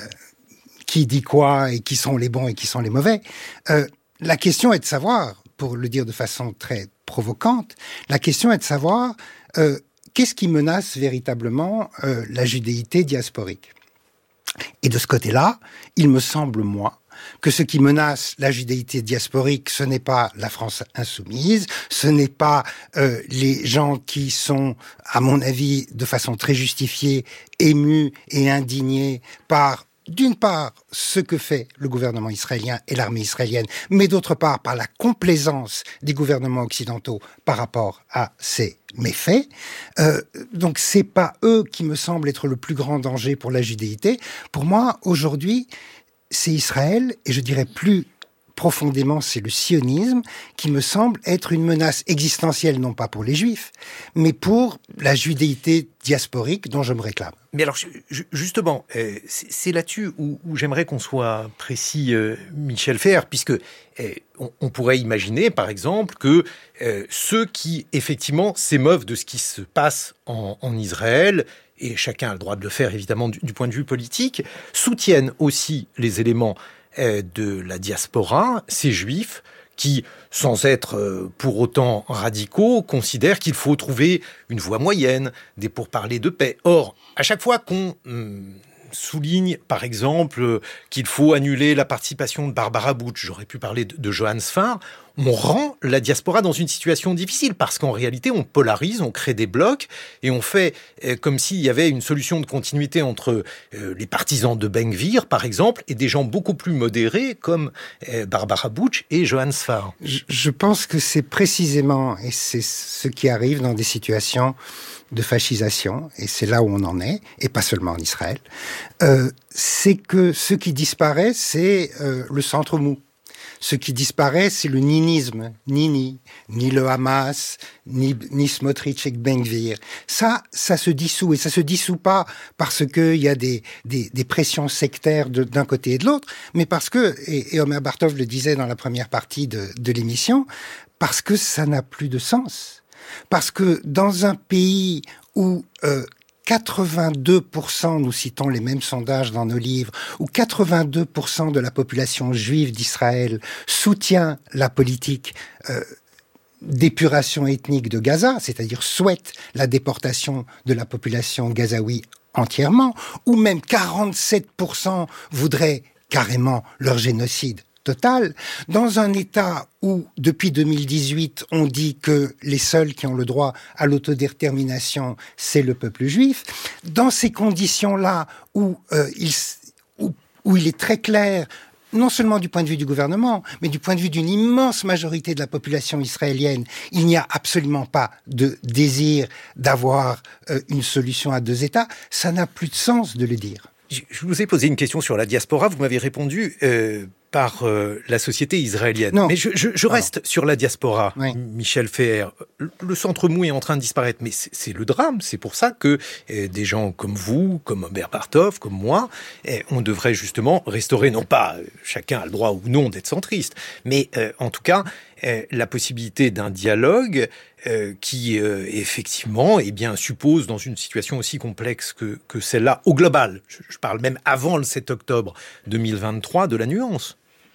qui dit quoi et qui sont les bons et qui sont les mauvais, euh, la question est de savoir, pour le dire de façon très provocante, la question est de savoir euh, qu'est-ce qui menace véritablement euh, la judéité diasporique. Et de ce côté-là, il me semble, moi, que ce qui menace la judéité diasporique, ce n'est pas la France insoumise, ce n'est pas euh, les gens qui sont, à mon avis, de façon très justifiée, émus et indignés par, d'une part, ce que fait le gouvernement israélien et l'armée israélienne, mais d'autre part, par la complaisance des gouvernements occidentaux par rapport à ces méfaits. Euh, donc, c'est pas eux qui me semblent être le plus grand danger pour la judéité. Pour moi, aujourd'hui, c'est Israël, et je dirais plus profondément, c'est le sionisme, qui me semble être une menace existentielle, non pas pour les Juifs, mais pour la judéité diasporique dont je me réclame.
Mais alors, justement, euh, c'est là-dessus où, où j'aimerais qu'on soit précis, euh, Michel Feher, puisque euh, on, on pourrait imaginer, par exemple, que euh, ceux qui, effectivement, s'émeuvent de ce qui se passe en, en Israël, et chacun a le droit de le faire, évidemment, du, du point de vue politique, soutiennent aussi les éléments euh, de la diaspora, ces juifs, qui, sans être euh, pour autant radicaux, considèrent qu'il faut trouver une voie moyenne, des pourparlers de paix. Or, à chaque fois qu'on hum, souligne, par exemple, qu'il faut annuler la participation de Barbara Bush, j'aurais pu parler de, de Johann Sfar, on rend la diaspora dans une situation difficile, parce qu'en réalité, on polarise, on crée des blocs, et on fait euh, comme s'il y avait une solution de continuité entre euh, les partisans de Ben Gvir, par exemple, et des gens beaucoup plus modérés, comme euh, Barbara Bush et Johann Sfar.
Je, je pense que c'est précisément, et c'est ce qui arrive dans des situations de fascisation, et c'est là où on en est, et pas seulement en Israël, euh, c'est que ce qui disparaît, c'est euh, le centre mou. Ce qui disparaît, c'est le ninisme. Nini, ni le Hamas, ni, ni Smotrich et Ben Gvir. Ça, ça se dissout. Et ça se dissout pas parce qu'il y a des, des, des pressions sectaires de, d'un côté et de l'autre, mais parce que, et, et Omer Bartov le disait dans la première partie de, de l'émission, parce que ça n'a plus de sens. Parce que dans un pays où euh, quatre-vingt-deux pour cent, nous citons les mêmes sondages dans nos livres, où quatre-vingt-deux pour cent de la population juive d'Israël soutient la politique euh, d'épuration ethnique de Gaza, c'est-à-dire souhaite la déportation de la population gazaoui entièrement, ou même quarante-sept pour cent voudraient carrément leur génocide total, dans un État où, depuis deux mille dix-huit, on dit que les seuls qui ont le droit à l'autodétermination, c'est le peuple juif, dans ces conditions-là où, euh, il, où, où il est très clair, non seulement du point de vue du gouvernement, mais du point de vue d'une immense majorité de la population israélienne, il n'y a absolument pas de désir d'avoir euh, une solution à deux États, ça n'a plus de sens de le dire.
Je vous ai posé une question sur la diaspora, vous m'avez répondu euh, par euh, la société israélienne.
Non.
Mais je, je, je reste
Pardon.
sur la diaspora,
oui.
Michel Feher. Le centre mou est en train de disparaître, mais c'est, c'est le drame. C'est pour ça que euh, des gens comme vous, comme Omer Bartov, comme moi, euh, on devrait justement restaurer, non pas euh, chacun a le droit ou non d'être centriste, mais euh, en tout cas euh, la possibilité d'un dialogue Euh, qui euh, effectivement eh bien, suppose, dans une situation aussi complexe que, que celle-là, au global, je, je parle même avant le sept octobre deux mille vingt-trois, de la nuance.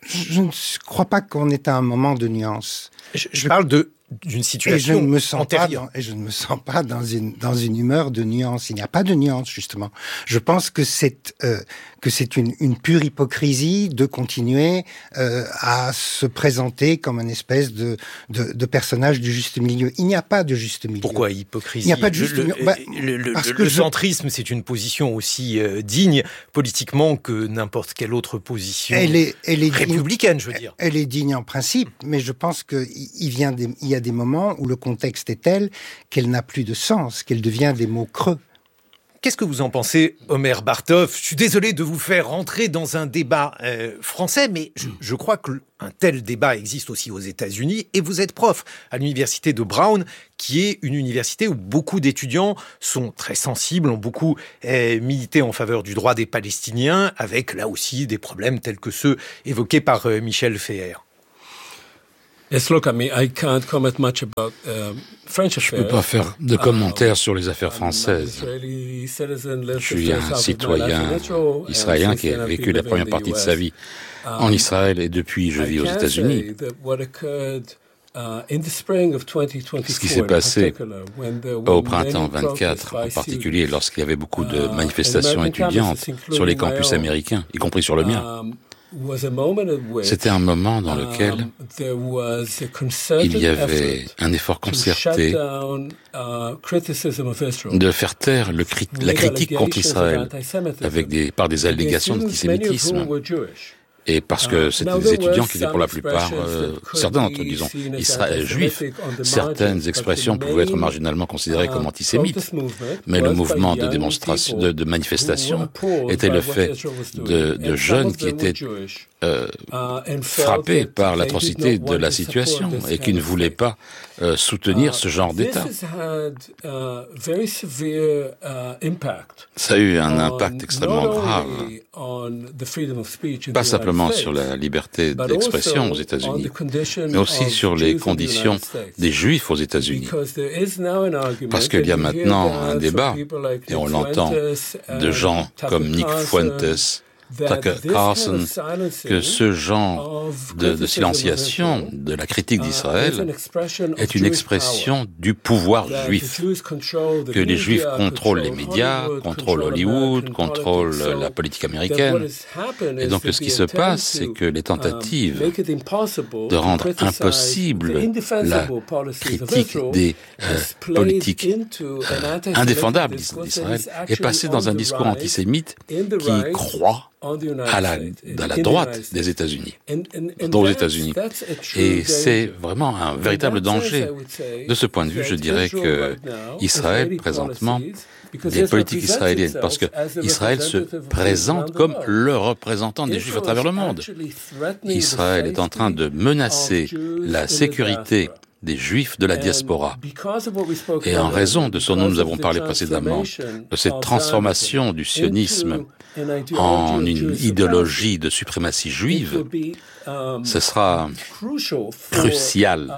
Je ne crois pas qu'on est à un moment de nuance.
Je, je parle de d'une situation
et je ne me sens
antérieure.
Pas dans, et je ne me sens pas dans une dans une humeur de nuance. Il n'y a pas de nuance, justement. Je pense que c'est euh, que c'est une, une pure hypocrisie de continuer euh, à se présenter comme une espèce de, de de personnage du juste milieu. Il n'y a pas de juste milieu.
Pourquoi hypocrisie?
Il n'y a pas de juste
le,
milieu. Bah,
le, le,
parce
le,
que
le
je...
centrisme, c'est une position aussi euh, digne politiquement que n'importe quelle autre position
elle est, elle est
républicaine,
digne,
je veux dire.
Elle est digne en principe, mais je pense que il vient des, il y a des moments où le contexte est tel qu'elle n'a plus de sens, qu'elle devient des mots creux.
Qu'est-ce que vous en pensez, Omer Bartov? Je suis désolé de vous faire rentrer dans un débat euh, français, mais je, je crois qu'un tel débat existe aussi aux États-Unis. Et vous êtes prof à l'université de Brown, qui est une université où beaucoup d'étudiants sont très sensibles, ont beaucoup euh, milité en faveur du droit des Palestiniens, avec là aussi des problèmes tels que ceux évoqués par euh, Michel Feher.
Yes, look, I mean, I can't comment much about uh, French affairs.
Je ne peux pas faire de commentaires sur les affaires françaises. Je suis un citoyen israélien qui a vécu la première partie de sa vie en Israël et depuis je vis aux États-Unis. Ce qui s'est passé au printemps vingt-quatre, en particulier lorsqu'il y avait beaucoup de manifestations étudiantes sur les campus américains, y compris sur le mien, c'était un moment dans lequel il y avait un effort concerté de faire taire le cri- la critique contre Israël avec des, par des allégations d'antisémitisme. Et parce que c'était des étudiants qui étaient pour la plupart, euh, certains d'entre eux, disons, Israël, juifs, certaines expressions pouvaient être marginalement considérées comme antisémites. Mais le mouvement de démonstration, de, de manifestation était le fait de, de jeunes qui étaient euh, frappés par l'atrocité de la situation et qui ne voulaient pas euh, soutenir ce genre d'État. Ça a eu un impact extrêmement grave, pas simplement sur la liberté d'expression aux États-Unis, mais aussi sur les conditions des Juifs aux États-Unis. Parce qu'il y a maintenant un débat, et on l'entend de gens comme Nick Fuentes, Tucker Carlson, que ce genre de, de silenciation de la critique d'Israël est une expression du pouvoir juif, que les Juifs contrôlent les médias, contrôlent Hollywood, contrôlent la politique américaine. Et donc ce qui se passe, c'est que les tentatives de rendre impossible la critique des euh, politiques euh, indéfendables d'Israël est passée dans un discours antisémite qui croit à la, à la droite des États-Unis, aux États-Unis. Et c'est vraiment un véritable danger. De ce point de vue, je dirais que Israël, présentement, les politiques israéliennes, parce que Israël se présente comme le représentant des Juifs à travers le monde. Israël est en train de menacer la sécurité des Juifs de la diaspora. Et en raison de ce dont nous avons parlé précédemment, de cette transformation du sionisme en une idéologie de suprématie juive, ce sera crucial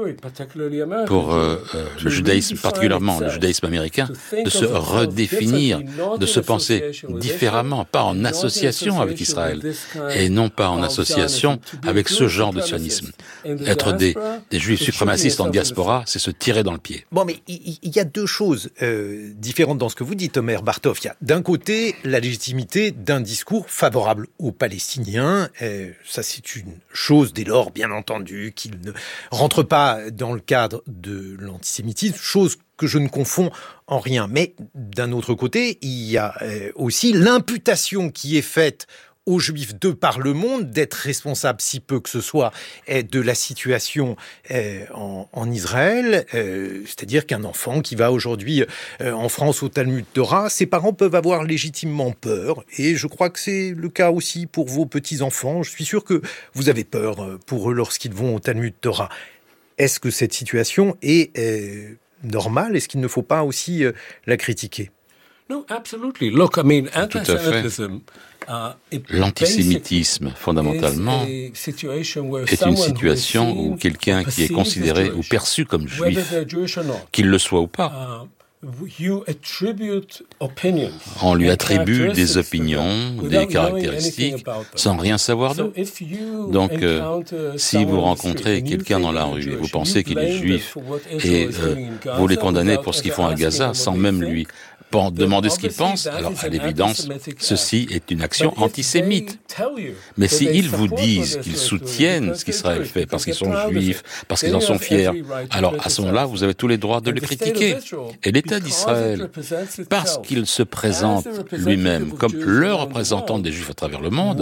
pour euh, le judaïsme, particulièrement le judaïsme américain, de se redéfinir, de se penser différemment, pas en association avec Israël, et non pas en association avec ce genre de sionisme. Être des, des juifs suprémacistes en diaspora, c'est se tirer dans le pied.
Bon, mais il, il y a deux choses euh, différentes dans ce que vous dites, Omer Bartov. Il y a d'un côté la légitimité d'un discours favorable aux Palestiniens. Euh, ça, c'est une chose dès lors, bien entendu, qu'il ne rentre pas dans le cadre de l'antisémitisme, chose que je ne confonds en rien. Mais d'un autre côté, il y a euh, aussi l'imputation qui est faite aux Juifs de par le monde d'être responsables, si peu que ce soit, de la situation en, en Israël. C'est-à-dire qu'un enfant qui va aujourd'hui en France au Talmud Torah, ses parents peuvent avoir légitimement peur. Et je crois que c'est le cas aussi pour vos petits-enfants. Je suis sûr que vous avez peur pour eux lorsqu'ils vont au Talmud Torah. Est-ce que cette situation est euh, normale? Est-ce qu'il ne faut pas aussi euh, la critiquer?
No, absolutely. Look, I mean,
tout à fait. L'antisémitisme, fondamentalement, est une situation où quelqu'un qui est considéré ou perçu comme juif, qu'il le soit ou pas, On lui attribue des opinions, des caractéristiques, sans rien savoir d'eux. Donc, euh, si vous rencontrez quelqu'un dans la rue et vous pensez qu'il est juif et euh, vous les condamnez pour ce qu'ils font à Gaza, sans même lui pour demander ce qu'il pense, alors à l'évidence, ceci est une action antisémite. Mais s'ils vous disent qu'ils soutiennent ce qu'Israël fait parce qu'ils sont juifs, parce qu'ils en sont fiers, alors à ce moment-là, vous avez tous les droits de le critiquer. Et l'État d'Israël, parce qu'il se présente lui-même comme le représentant des Juifs à travers le monde,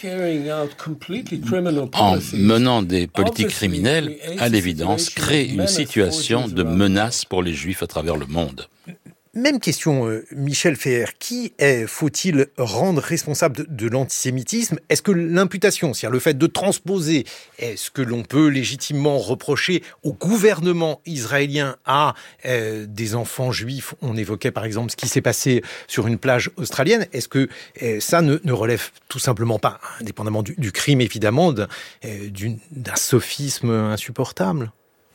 en menant des politiques criminelles, à l'évidence, crée une situation de menace pour les Juifs à travers le monde.
Même question, euh, Michel Feher. Qui est, faut-il rendre responsable de, de l'antisémitisme ? Est-ce que l'imputation, c'est-à-dire le fait de transposer, est-ce que l'on peut légitimement reprocher au gouvernement israélien à euh, des enfants juifs ? On évoquait par exemple ce qui s'est passé sur une plage australienne. Est-ce que euh, ça ne, ne relève tout simplement pas, indépendamment du, du crime évidemment, d'un, euh, d'une, d'un sophisme insupportable ?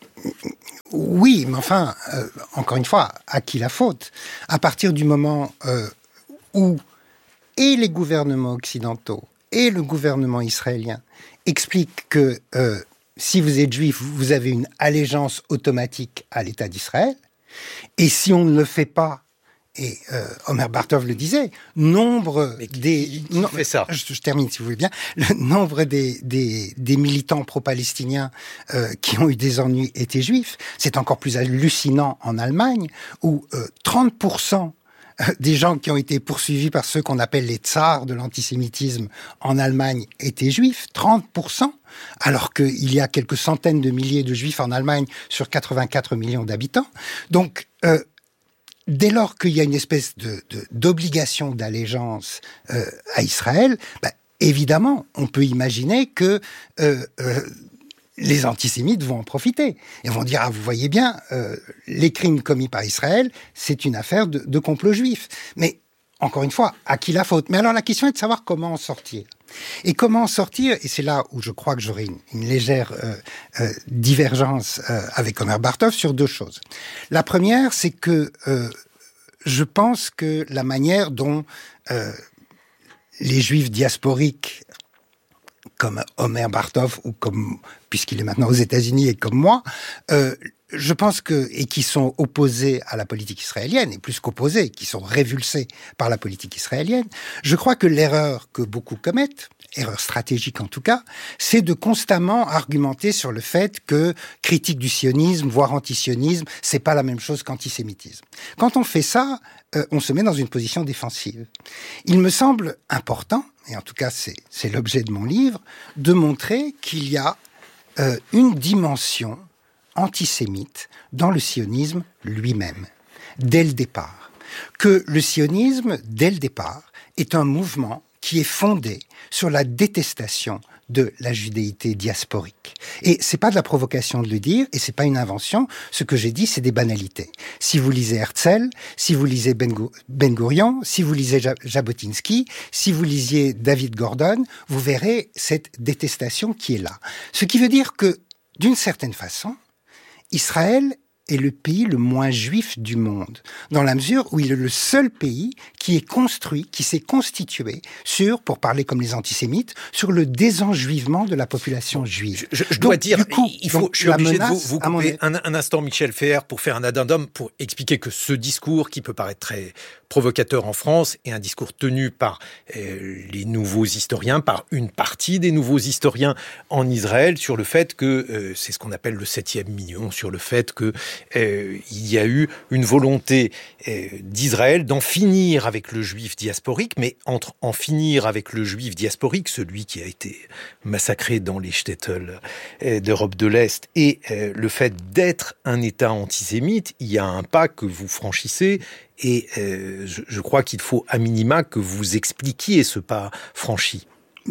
Oui, mais enfin, euh, encore une fois, à qui la faute ? À partir du moment euh, où et les gouvernements occidentaux et le gouvernement israélien expliquent que euh, si vous êtes juif, vous avez une allégeance automatique à l'État d'Israël, et si on ne le fait pas, et euh, Omer Bartov le disait, nombre
Mais qui,
des...
Qui, qui
non,
fait ça
je, je termine si vous voulez bien. Le nombre des, des, des militants pro-palestiniens euh, qui ont eu des ennuis étaient juifs. C'est encore plus hallucinant en Allemagne, où euh, trente pour cent des gens qui ont été poursuivis par ceux qu'on appelle les tsars de l'antisémitisme en Allemagne étaient juifs. trente pour cent alors qu'il y a quelques centaines de milliers de juifs en Allemagne sur quatre-vingt-quatre millions d'habitants. Donc... Euh, Dès lors qu'il y a une espèce de, de, d'obligation d'allégeance euh, à Israël, bah, évidemment, on peut imaginer que euh, euh, les antisémites vont en profiter et vont dire « Ah, vous voyez bien, euh, les crimes commis par Israël, c'est une affaire de, de complot juif. » Mais, encore une fois, à qui la faute ? Mais alors, la question est de savoir comment en sortir. Et comment en sortir ? Et c'est là où je crois que j'aurai une, une légère euh, euh, divergence euh, avec Omer Bartov sur deux choses. La première, c'est que euh, je pense que la manière dont euh, les Juifs diasporiques, comme Omer Bartov, ou comme, puisqu'il est maintenant aux États-Unis et comme moi, euh, je pense que, et qui sont opposés à la politique israélienne, et plus qu'opposés, qui sont révulsés par la politique israélienne, je crois que l'erreur que beaucoup commettent, erreur stratégique en tout cas, c'est de constamment argumenter sur le fait que critique du sionisme, voire antisionisme, c'est pas la même chose qu'antisémitisme. Quand on fait ça, euh, on se met dans une position défensive. Il me semble important, et en tout cas c'est, c'est l'objet de mon livre, de montrer qu'il y a euh, une dimension antisémite dans le sionisme lui-même, dès le départ. Que le sionisme, dès le départ, est un mouvement qui est fondé sur la détestation de la judéité diasporique. Et c'est pas de la provocation de le dire, et c'est pas une invention. Ce que j'ai dit, c'est des banalités. Si vous lisez Herzl, si vous lisez Ben Gurion, si vous lisez Jabotinsky, si vous lisiez David Gordon, vous verrez cette détestation qui est là. Ce qui veut dire que, d'une certaine façon, Israël est le pays le moins juif du monde, dans la mesure où il est le seul pays qui est construit, qui s'est constitué sur, pour parler comme les antisémites, sur le désenjuivement de la population juive.
Je, je dois donc, dire, coup, il faut, je suis obligé menace, de vous, vous couper un, un instant, Michel Feher, pour faire un addendum, pour expliquer que ce discours, qui peut paraître très provocateur en France, est un discours tenu par euh, les nouveaux historiens, par une partie des nouveaux historiens en Israël, sur le fait que, euh, c'est ce qu'on appelle le septième million, sur le fait que euh, il y a eu une volonté euh, d'Israël d'en finir avec le juif diasporique, mais entre en finir avec le juif diasporique, celui qui a été massacré dans les shtetls euh, d'Europe de l'Est, et euh, le fait d'être un État antisémite, il y a un pas que vous franchissez. Et euh, je, je crois qu'il faut, à minima, que vous expliquiez ce pas franchi.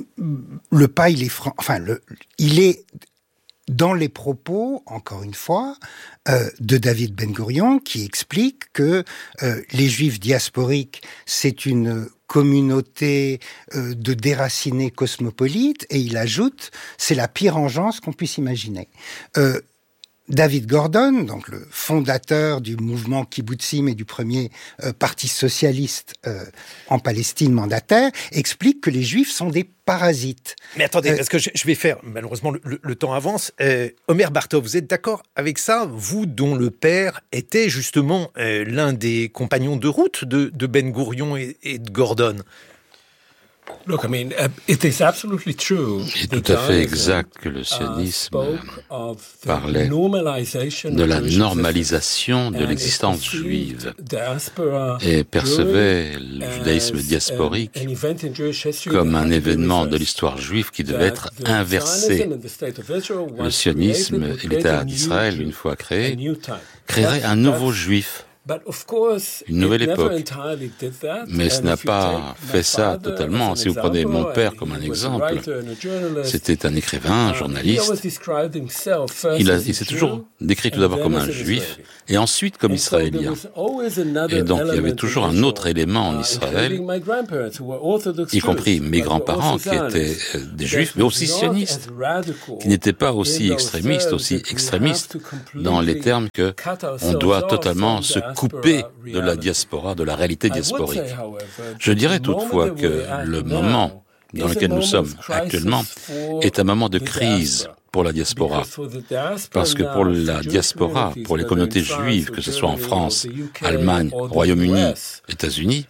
Le pas, il est franc... Enfin, le, il est dans les propos, encore une fois, euh, de David Ben Gurion, qui explique que euh, les Juifs diasporiques, c'est une communauté euh, de déracinés cosmopolites, et il ajoute, c'est la pire engeance qu'on puisse imaginer. Euh, David Gordon, donc le fondateur du mouvement kibbutzim et du premier euh, parti socialiste euh, en Palestine mandataire, explique que les Juifs sont des parasites.
Mais attendez,
euh,
parce que je, je vais faire, malheureusement le, le, le temps avance, euh, Omer Bartov, vous êtes d'accord avec ça, vous dont le père était justement euh, l'un des compagnons de route de, de Ben Gourion et, et de Gordon?
Look, I mean, it is absolutely true.
Il est tout à fait exact que le sionisme parlait de la normalisation de l'existence juive et percevait le judaïsme diasporique comme un événement de l'histoire juive qui devait être inversé. Le sionisme et l'État d'Israël, une fois créé, créerait un nouveau juif. Une nouvelle époque. Mais ce n'a pas fait ça totalement. Si vous prenez mon père comme un exemple, c'était un écrivain, un journaliste. Il, a, il s'est toujours décrit tout d'abord comme un juif et ensuite comme israélien. Et donc il y avait toujours un autre élément en Israël, y compris mes grands-parents qui étaient des juifs, mais aussi sionistes, qui n'étaient pas aussi extrémistes, aussi extrémistes dans les termes que on doit totalement se couper de la diaspora, de la réalité diasporique. Je dirais toutefois que le moment dans lequel nous sommes actuellement est un moment de crise pour la diaspora. Parce que pour la diaspora, pour les communautés juives, que ce soit en France, Allemagne, Royaume-Uni, États-Unis,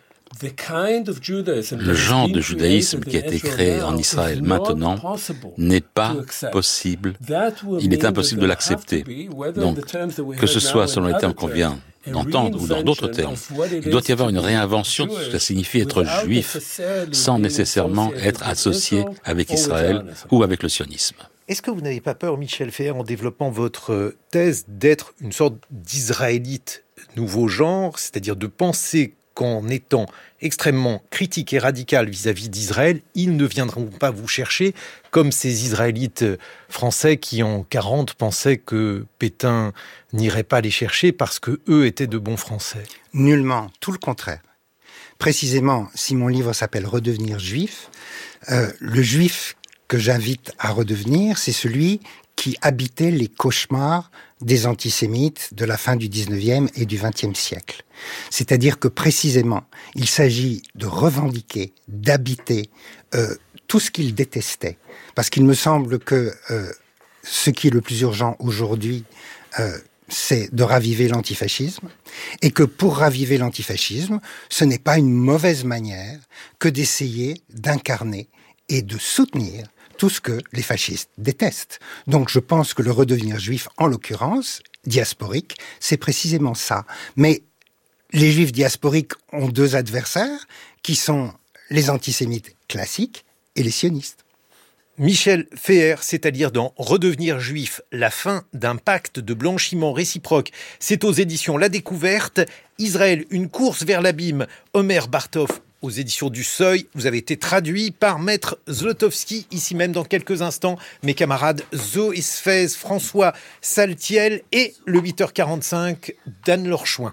le genre de judaïsme qui a été créé en Israël maintenant n'est pas possible. Il est impossible de l'accepter. Donc, que ce soit selon les termes qu'on vient d'entendre ou dans d'autres termes, il doit y avoir une réinvention de ce que ça signifie être juif sans nécessairement être associé avec Israël ou avec le sionisme.
Est-ce que vous n'avez pas peur, Michel Feher, en développant votre thèse, d'être une sorte d'israélite nouveau genre, c'est-à-dire de penser qu'en étant extrêmement critique et radical vis-à-vis d'Israël, ils ne viendront pas vous chercher comme ces Israélites français qui, en quarante, pensaient que Pétain n'irait pas les chercher parce que eux étaient de bons Français?
Nullement, tout le contraire. Précisément, si mon livre s'appelle « Redevenir juif euh, », le juif que j'invite à redevenir, c'est celui qui habitait les cauchemars des antisémites de la fin du dix-neuvième et du vingtième siècle. C'est-à-dire que précisément, il s'agit de revendiquer, d'habiter euh, tout ce qu'ils détestaient. Parce qu'il me semble que euh, ce qui est le plus urgent aujourd'hui, euh, c'est de raviver l'antifascisme, et que pour raviver l'antifascisme, ce n'est pas une mauvaise manière que d'essayer d'incarner et de soutenir tout ce que les fascistes détestent. Donc je pense que le redevenir juif, en l'occurrence, diasporique, c'est précisément ça. Mais les juifs diasporiques ont deux adversaires, qui sont les antisémites classiques et les sionistes.
Michel Feher, c'est-à-dire dans Redevenir juif, la fin d'un pacte de blanchiment réciproque. C'est aux éditions La Découverte. Israël, une course vers l'abîme. Omer Bartov, aux éditions du Seuil. Vous avez été traduit par Maître Zlotowski, ici même dans quelques instants. Mes camarades Zoé Sfez, François Saltiel et le huit heures quarante-cinq d'Anne Lorchouin.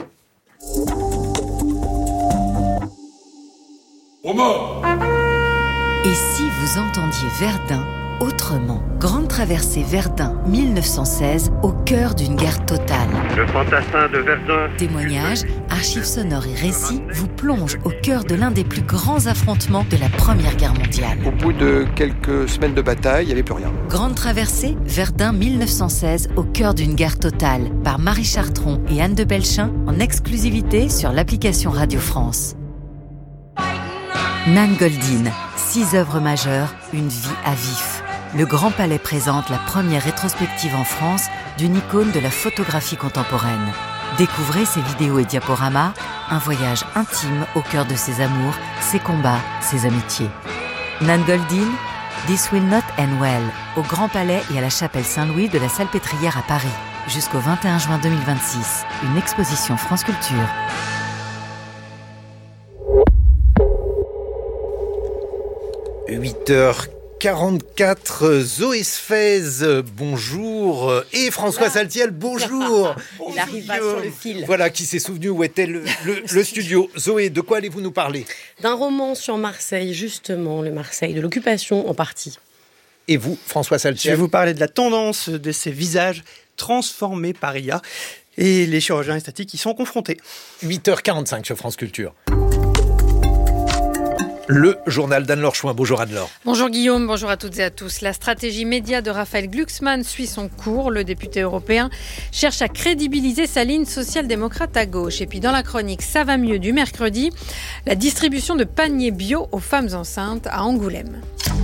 Et si vous entendiez Verdun autrement? Grande traversée Verdun mille neuf cent seize, au cœur d'une guerre totale.
Le fantassin de Verdun.
Témoignages, archives sonores et récits vous plongent au cœur de l'un des plus grands affrontements de la Première Guerre mondiale.
Au bout de quelques semaines de bataille, il n'y avait plus rien.
Grande traversée Verdun mille neuf cent seize, au cœur d'une guerre totale, par Marie Chartron et Anne de Belchin, en exclusivité sur l'application Radio France. Nan Goldin, six œuvres majeures, une vie à vif. Le Grand Palais présente la première rétrospective en France d'une icône de la photographie contemporaine. Découvrez ses vidéos et diaporamas, un voyage intime au cœur de ses amours, ses combats, ses amitiés. Nan Goldin, This Will Not End Well, au Grand Palais et à la Chapelle Saint-Louis de la Salpêtrière à Paris, jusqu'au vingt et un juin deux mille vingt-six. Une exposition France Culture.
huit heures quarante-quatre, Zoé Sfez, bonjour, et François ah. Saltiel, bonjour.
Il arriva sur le fil.
Voilà, qui s'est souvenu où était le, le, le studio. Zoé, de quoi allez-vous nous parler?
D'un roman sur Marseille, justement, le Marseille de l'occupation en partie.
Et vous, François Saltiel?
Je vais vous parler de la tendance de ces visages
transformés par I A. Et les chirurgiens esthétiques y sont confrontés.
huit heures quarante-cinq sur France Culture. Le journal d'Anne-Laure Chouin. Bonjour Anne-Laure.
Bonjour Guillaume, bonjour à toutes et à tous. La stratégie média de Raphaël Glucksmann suit son cours. Le député européen cherche à crédibiliser sa ligne social-démocrate à gauche. Et puis dans la chronique Ça va mieux du mercredi, la distribution de paniers bio aux femmes enceintes à Angoulême.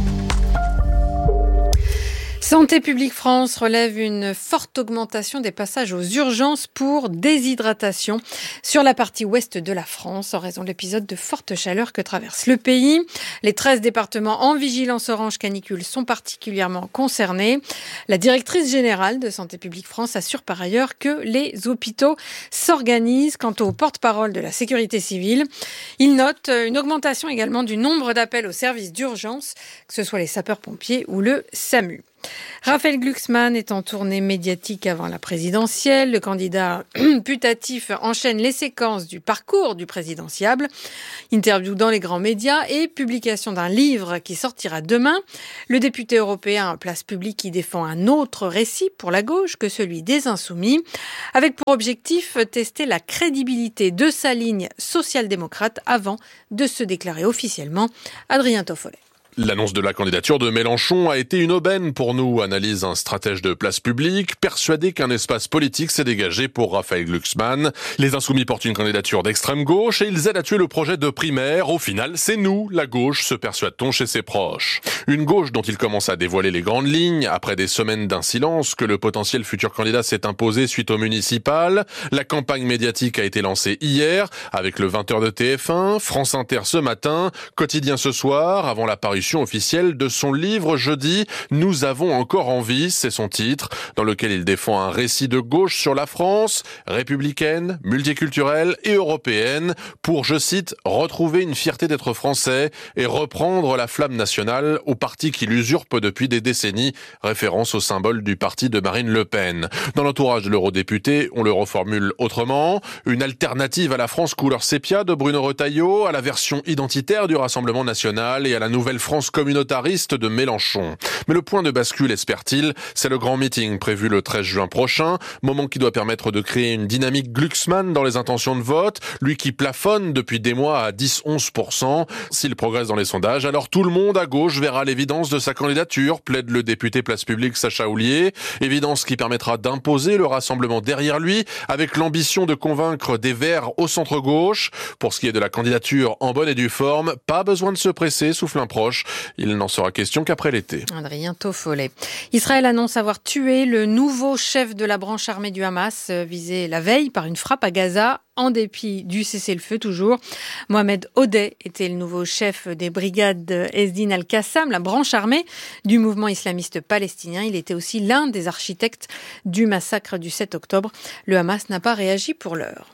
Santé publique France relève une forte augmentation des passages aux urgences pour déshydratation sur la partie ouest de la France en raison de l'épisode de forte chaleur que traverse le pays. Les treize départements en vigilance orange canicule sont particulièrement concernés. La directrice générale de Santé publique France assure par ailleurs que les hôpitaux s'organisent quant au porte-parole de la sécurité civile. Il note une augmentation également du nombre d'appels aux services d'urgence, que ce soit les sapeurs-pompiers ou le SAMU. Raphaël Glucksmann est en tournée médiatique avant la présidentielle. Le candidat putatif enchaîne les séquences du parcours du présidentiable. Interview dans les grands médias et publication d'un livre qui sortira demain. Le député européen Place Publique qui défend un autre récit pour la gauche que celui des Insoumis, avec pour objectif tester la crédibilité de sa ligne social-démocrate avant de se déclarer officiellement. Adrien Toffolet.
L'annonce de la candidature de Mélenchon a été une aubaine pour nous, analyse un stratège de Place Publique, persuadé qu'un espace politique s'est dégagé pour Raphaël Glucksmann. Les Insoumis portent une candidature d'extrême gauche et ils aident à tuer le projet de primaire. Au final, c'est nous, la gauche, se persuade-t-on chez ses proches. Une gauche dont il commence à dévoiler les grandes lignes, après des semaines d'un silence que le potentiel futur candidat s'est imposé suite au municipal. La campagne médiatique a été lancée hier, avec le vingt heures de T F un, France Inter ce matin, Quotidien ce soir, avant la parution officielle de son livre jeudi « Nous avons encore envie », c'est son titre, dans lequel il défend un récit de gauche sur la France, républicaine, multiculturelle et européenne, pour, je cite, « retrouver une fierté d'être français et reprendre la flamme nationale au parti qui l'usurpe depuis des décennies », référence au symbole du parti de Marine Le Pen. Dans l'entourage de l'eurodéputé, on le reformule autrement, une alternative à la France couleur sépia de Bruno Retailleau, à la version identitaire du Rassemblement national et à la nouvelle France communautariste de Mélenchon. Mais le point de bascule, espère-t-il, c'est le grand meeting prévu le treize juin prochain, moment qui doit permettre de créer une dynamique Glucksmann dans les intentions de vote, lui qui plafonne depuis des mois à dix à onze pour cent. S'il progresse dans les sondages, alors tout le monde à gauche verra l'évidence de sa candidature, plaide le député Place Publique Sacha Houlié, évidence qui permettra d'imposer le rassemblement derrière lui, avec l'ambition de convaincre des Verts au centre-gauche. Pour ce qui est de la candidature en bonne et due forme, pas besoin de se presser, souffle un proche. Il n'en sera question qu'après l'été.
Adrien Toffolet. Israël annonce avoir tué le nouveau chef de la branche armée du Hamas, visé la veille par une frappe à Gaza, en dépit du cessez-le-feu toujours. Mohamed Odeh était le nouveau chef des brigades Esdin al-Qassam, la branche armée du mouvement islamiste palestinien. Il était aussi l'un des architectes du massacre du sept octobre. Le Hamas n'a pas réagi pour l'heure.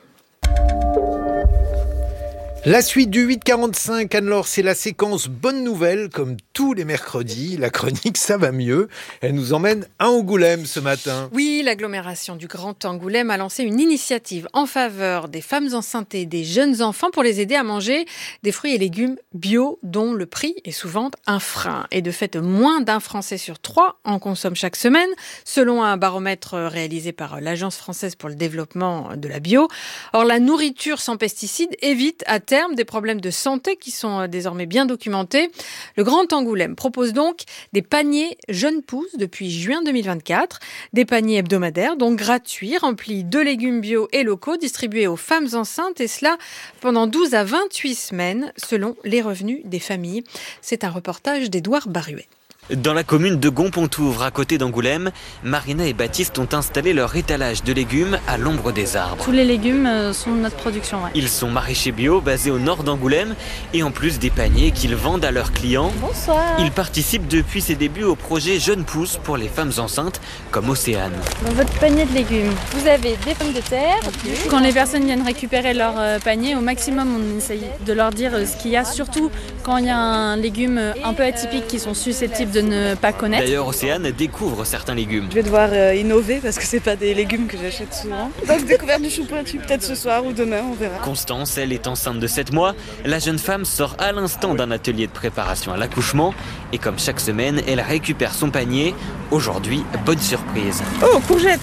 La suite du huit quarante-cinq, Anne-Laure, c'est la séquence Bonne Nouvelle, comme tous les mercredis. La chronique Ça va mieux. Elle nous emmène à Angoulême ce matin.
Oui, l'agglomération du Grand Angoulême a lancé une initiative en faveur des femmes enceintes et des jeunes enfants pour les aider à manger des fruits et légumes bio, dont le prix est souvent un frein. Et de fait, moins d'un Français sur trois en consomme chaque semaine, selon un baromètre réalisé par l'Agence française pour le développement de la bio. Or, la nourriture sans pesticides évite à terme des problèmes de santé qui sont désormais bien documentés. Le Grand Angoulême propose donc des paniers jeunes pousses depuis juin deux mille vingt-quatre, des paniers hebdomadaires, donc gratuits, remplis de légumes bio et locaux, distribués aux femmes enceintes, et cela pendant douze à vingt-huit semaines, selon les revenus des familles. C'est un reportage d'Édouard Baruet.
Dans la commune de Gonpontouvre, à côté d'Angoulême, Marina et Baptiste ont installé leur étalage de légumes à l'ombre des arbres.
Tous les légumes sont de notre production, ouais.
Ils sont maraîchers bio, basés au nord d'Angoulême, et en plus des paniers qu'ils vendent à leurs clients.
Bonsoir.
Ils participent depuis ses débuts au projet Jeunes Pousses pour les femmes enceintes, comme Océane.
Dans votre panier de légumes, vous avez des pommes de terre. Okay. Quand les personnes viennent récupérer leur panier, au maximum, on essaye de leur dire ce qu'il y a, surtout quand il y a un légume un peu atypique qui sont susceptibles de ne pas connaître.
D'ailleurs, Océane découvre certains légumes.
Je vais devoir euh, innover parce que c'est pas des légumes que j'achète souvent. Donc découverte du chou pointu peut-être ce soir ou demain, on verra.
Constance, elle est enceinte de sept mois. La jeune femme sort à l'instant d'un atelier de préparation à l'accouchement et comme chaque semaine, elle récupère son panier. Aujourd'hui, bonne surprise.
Oh, courgettes!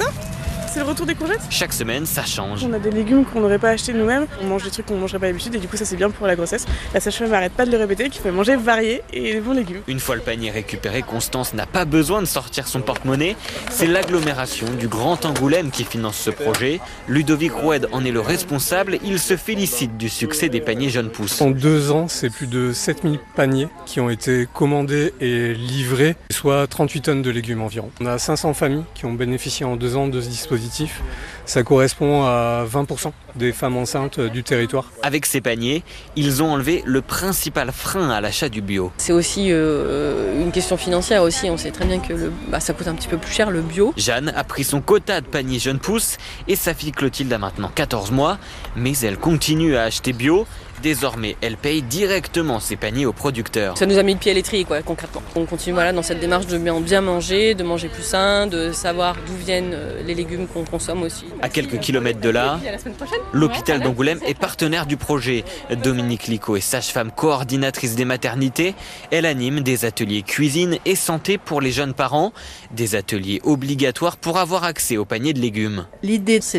ça ? C'est le retour des courgettes ?
Chaque semaine, ça change.
On a des légumes qu'on n'aurait pas achetés nous-mêmes. On mange des trucs qu'on ne mangerait pas d'habitude et du coup ça c'est bien pour la grossesse. La sage-femme n'arrête pas de le répéter qu'il faut manger varié et des bons légumes.
Une fois le panier récupéré, Constance n'a pas besoin de sortir son porte-monnaie. C'est l'agglomération du Grand Angoulême qui finance ce projet. Ludovic Roued en est le responsable. Il se félicite du succès des paniers Jeunes Pousses.
En deux ans, c'est plus de sept mille paniers qui ont été commandés et livrés, soit trente-huit tonnes de légumes environ. On a cinq cents familles qui ont bénéficié en deux ans de ce dispositif. Ça correspond à vingt pour cent des femmes enceintes du territoire.
Avec ces paniers, ils ont enlevé le principal frein à l'achat du bio.
C'est aussi euh, une question financière aussi. On sait très bien que le, bah, ça coûte un petit peu plus cher le bio.
Jeanne a pris son quota de paniers Jeunes Pousses et sa fille Clotilde a maintenant quatorze mois. Mais elle continue à acheter bio. Désormais, elle paye directement ses paniers aux producteurs.
Ça nous a mis le pied à l'étrier, quoi, concrètement. On continue voilà, dans cette démarche de bien, bien manger, de manger plus sain, de savoir d'où viennent les légumes qu'on consomme aussi.
À quelques kilomètres de là, l'hôpital d'Angoulême est partenaire du projet. Dominique Licot est sage-femme coordinatrice des maternités. Elle anime des ateliers cuisine et santé pour les jeunes parents. Des ateliers obligatoires pour avoir accès aux paniers de légumes.
L'idée, c'est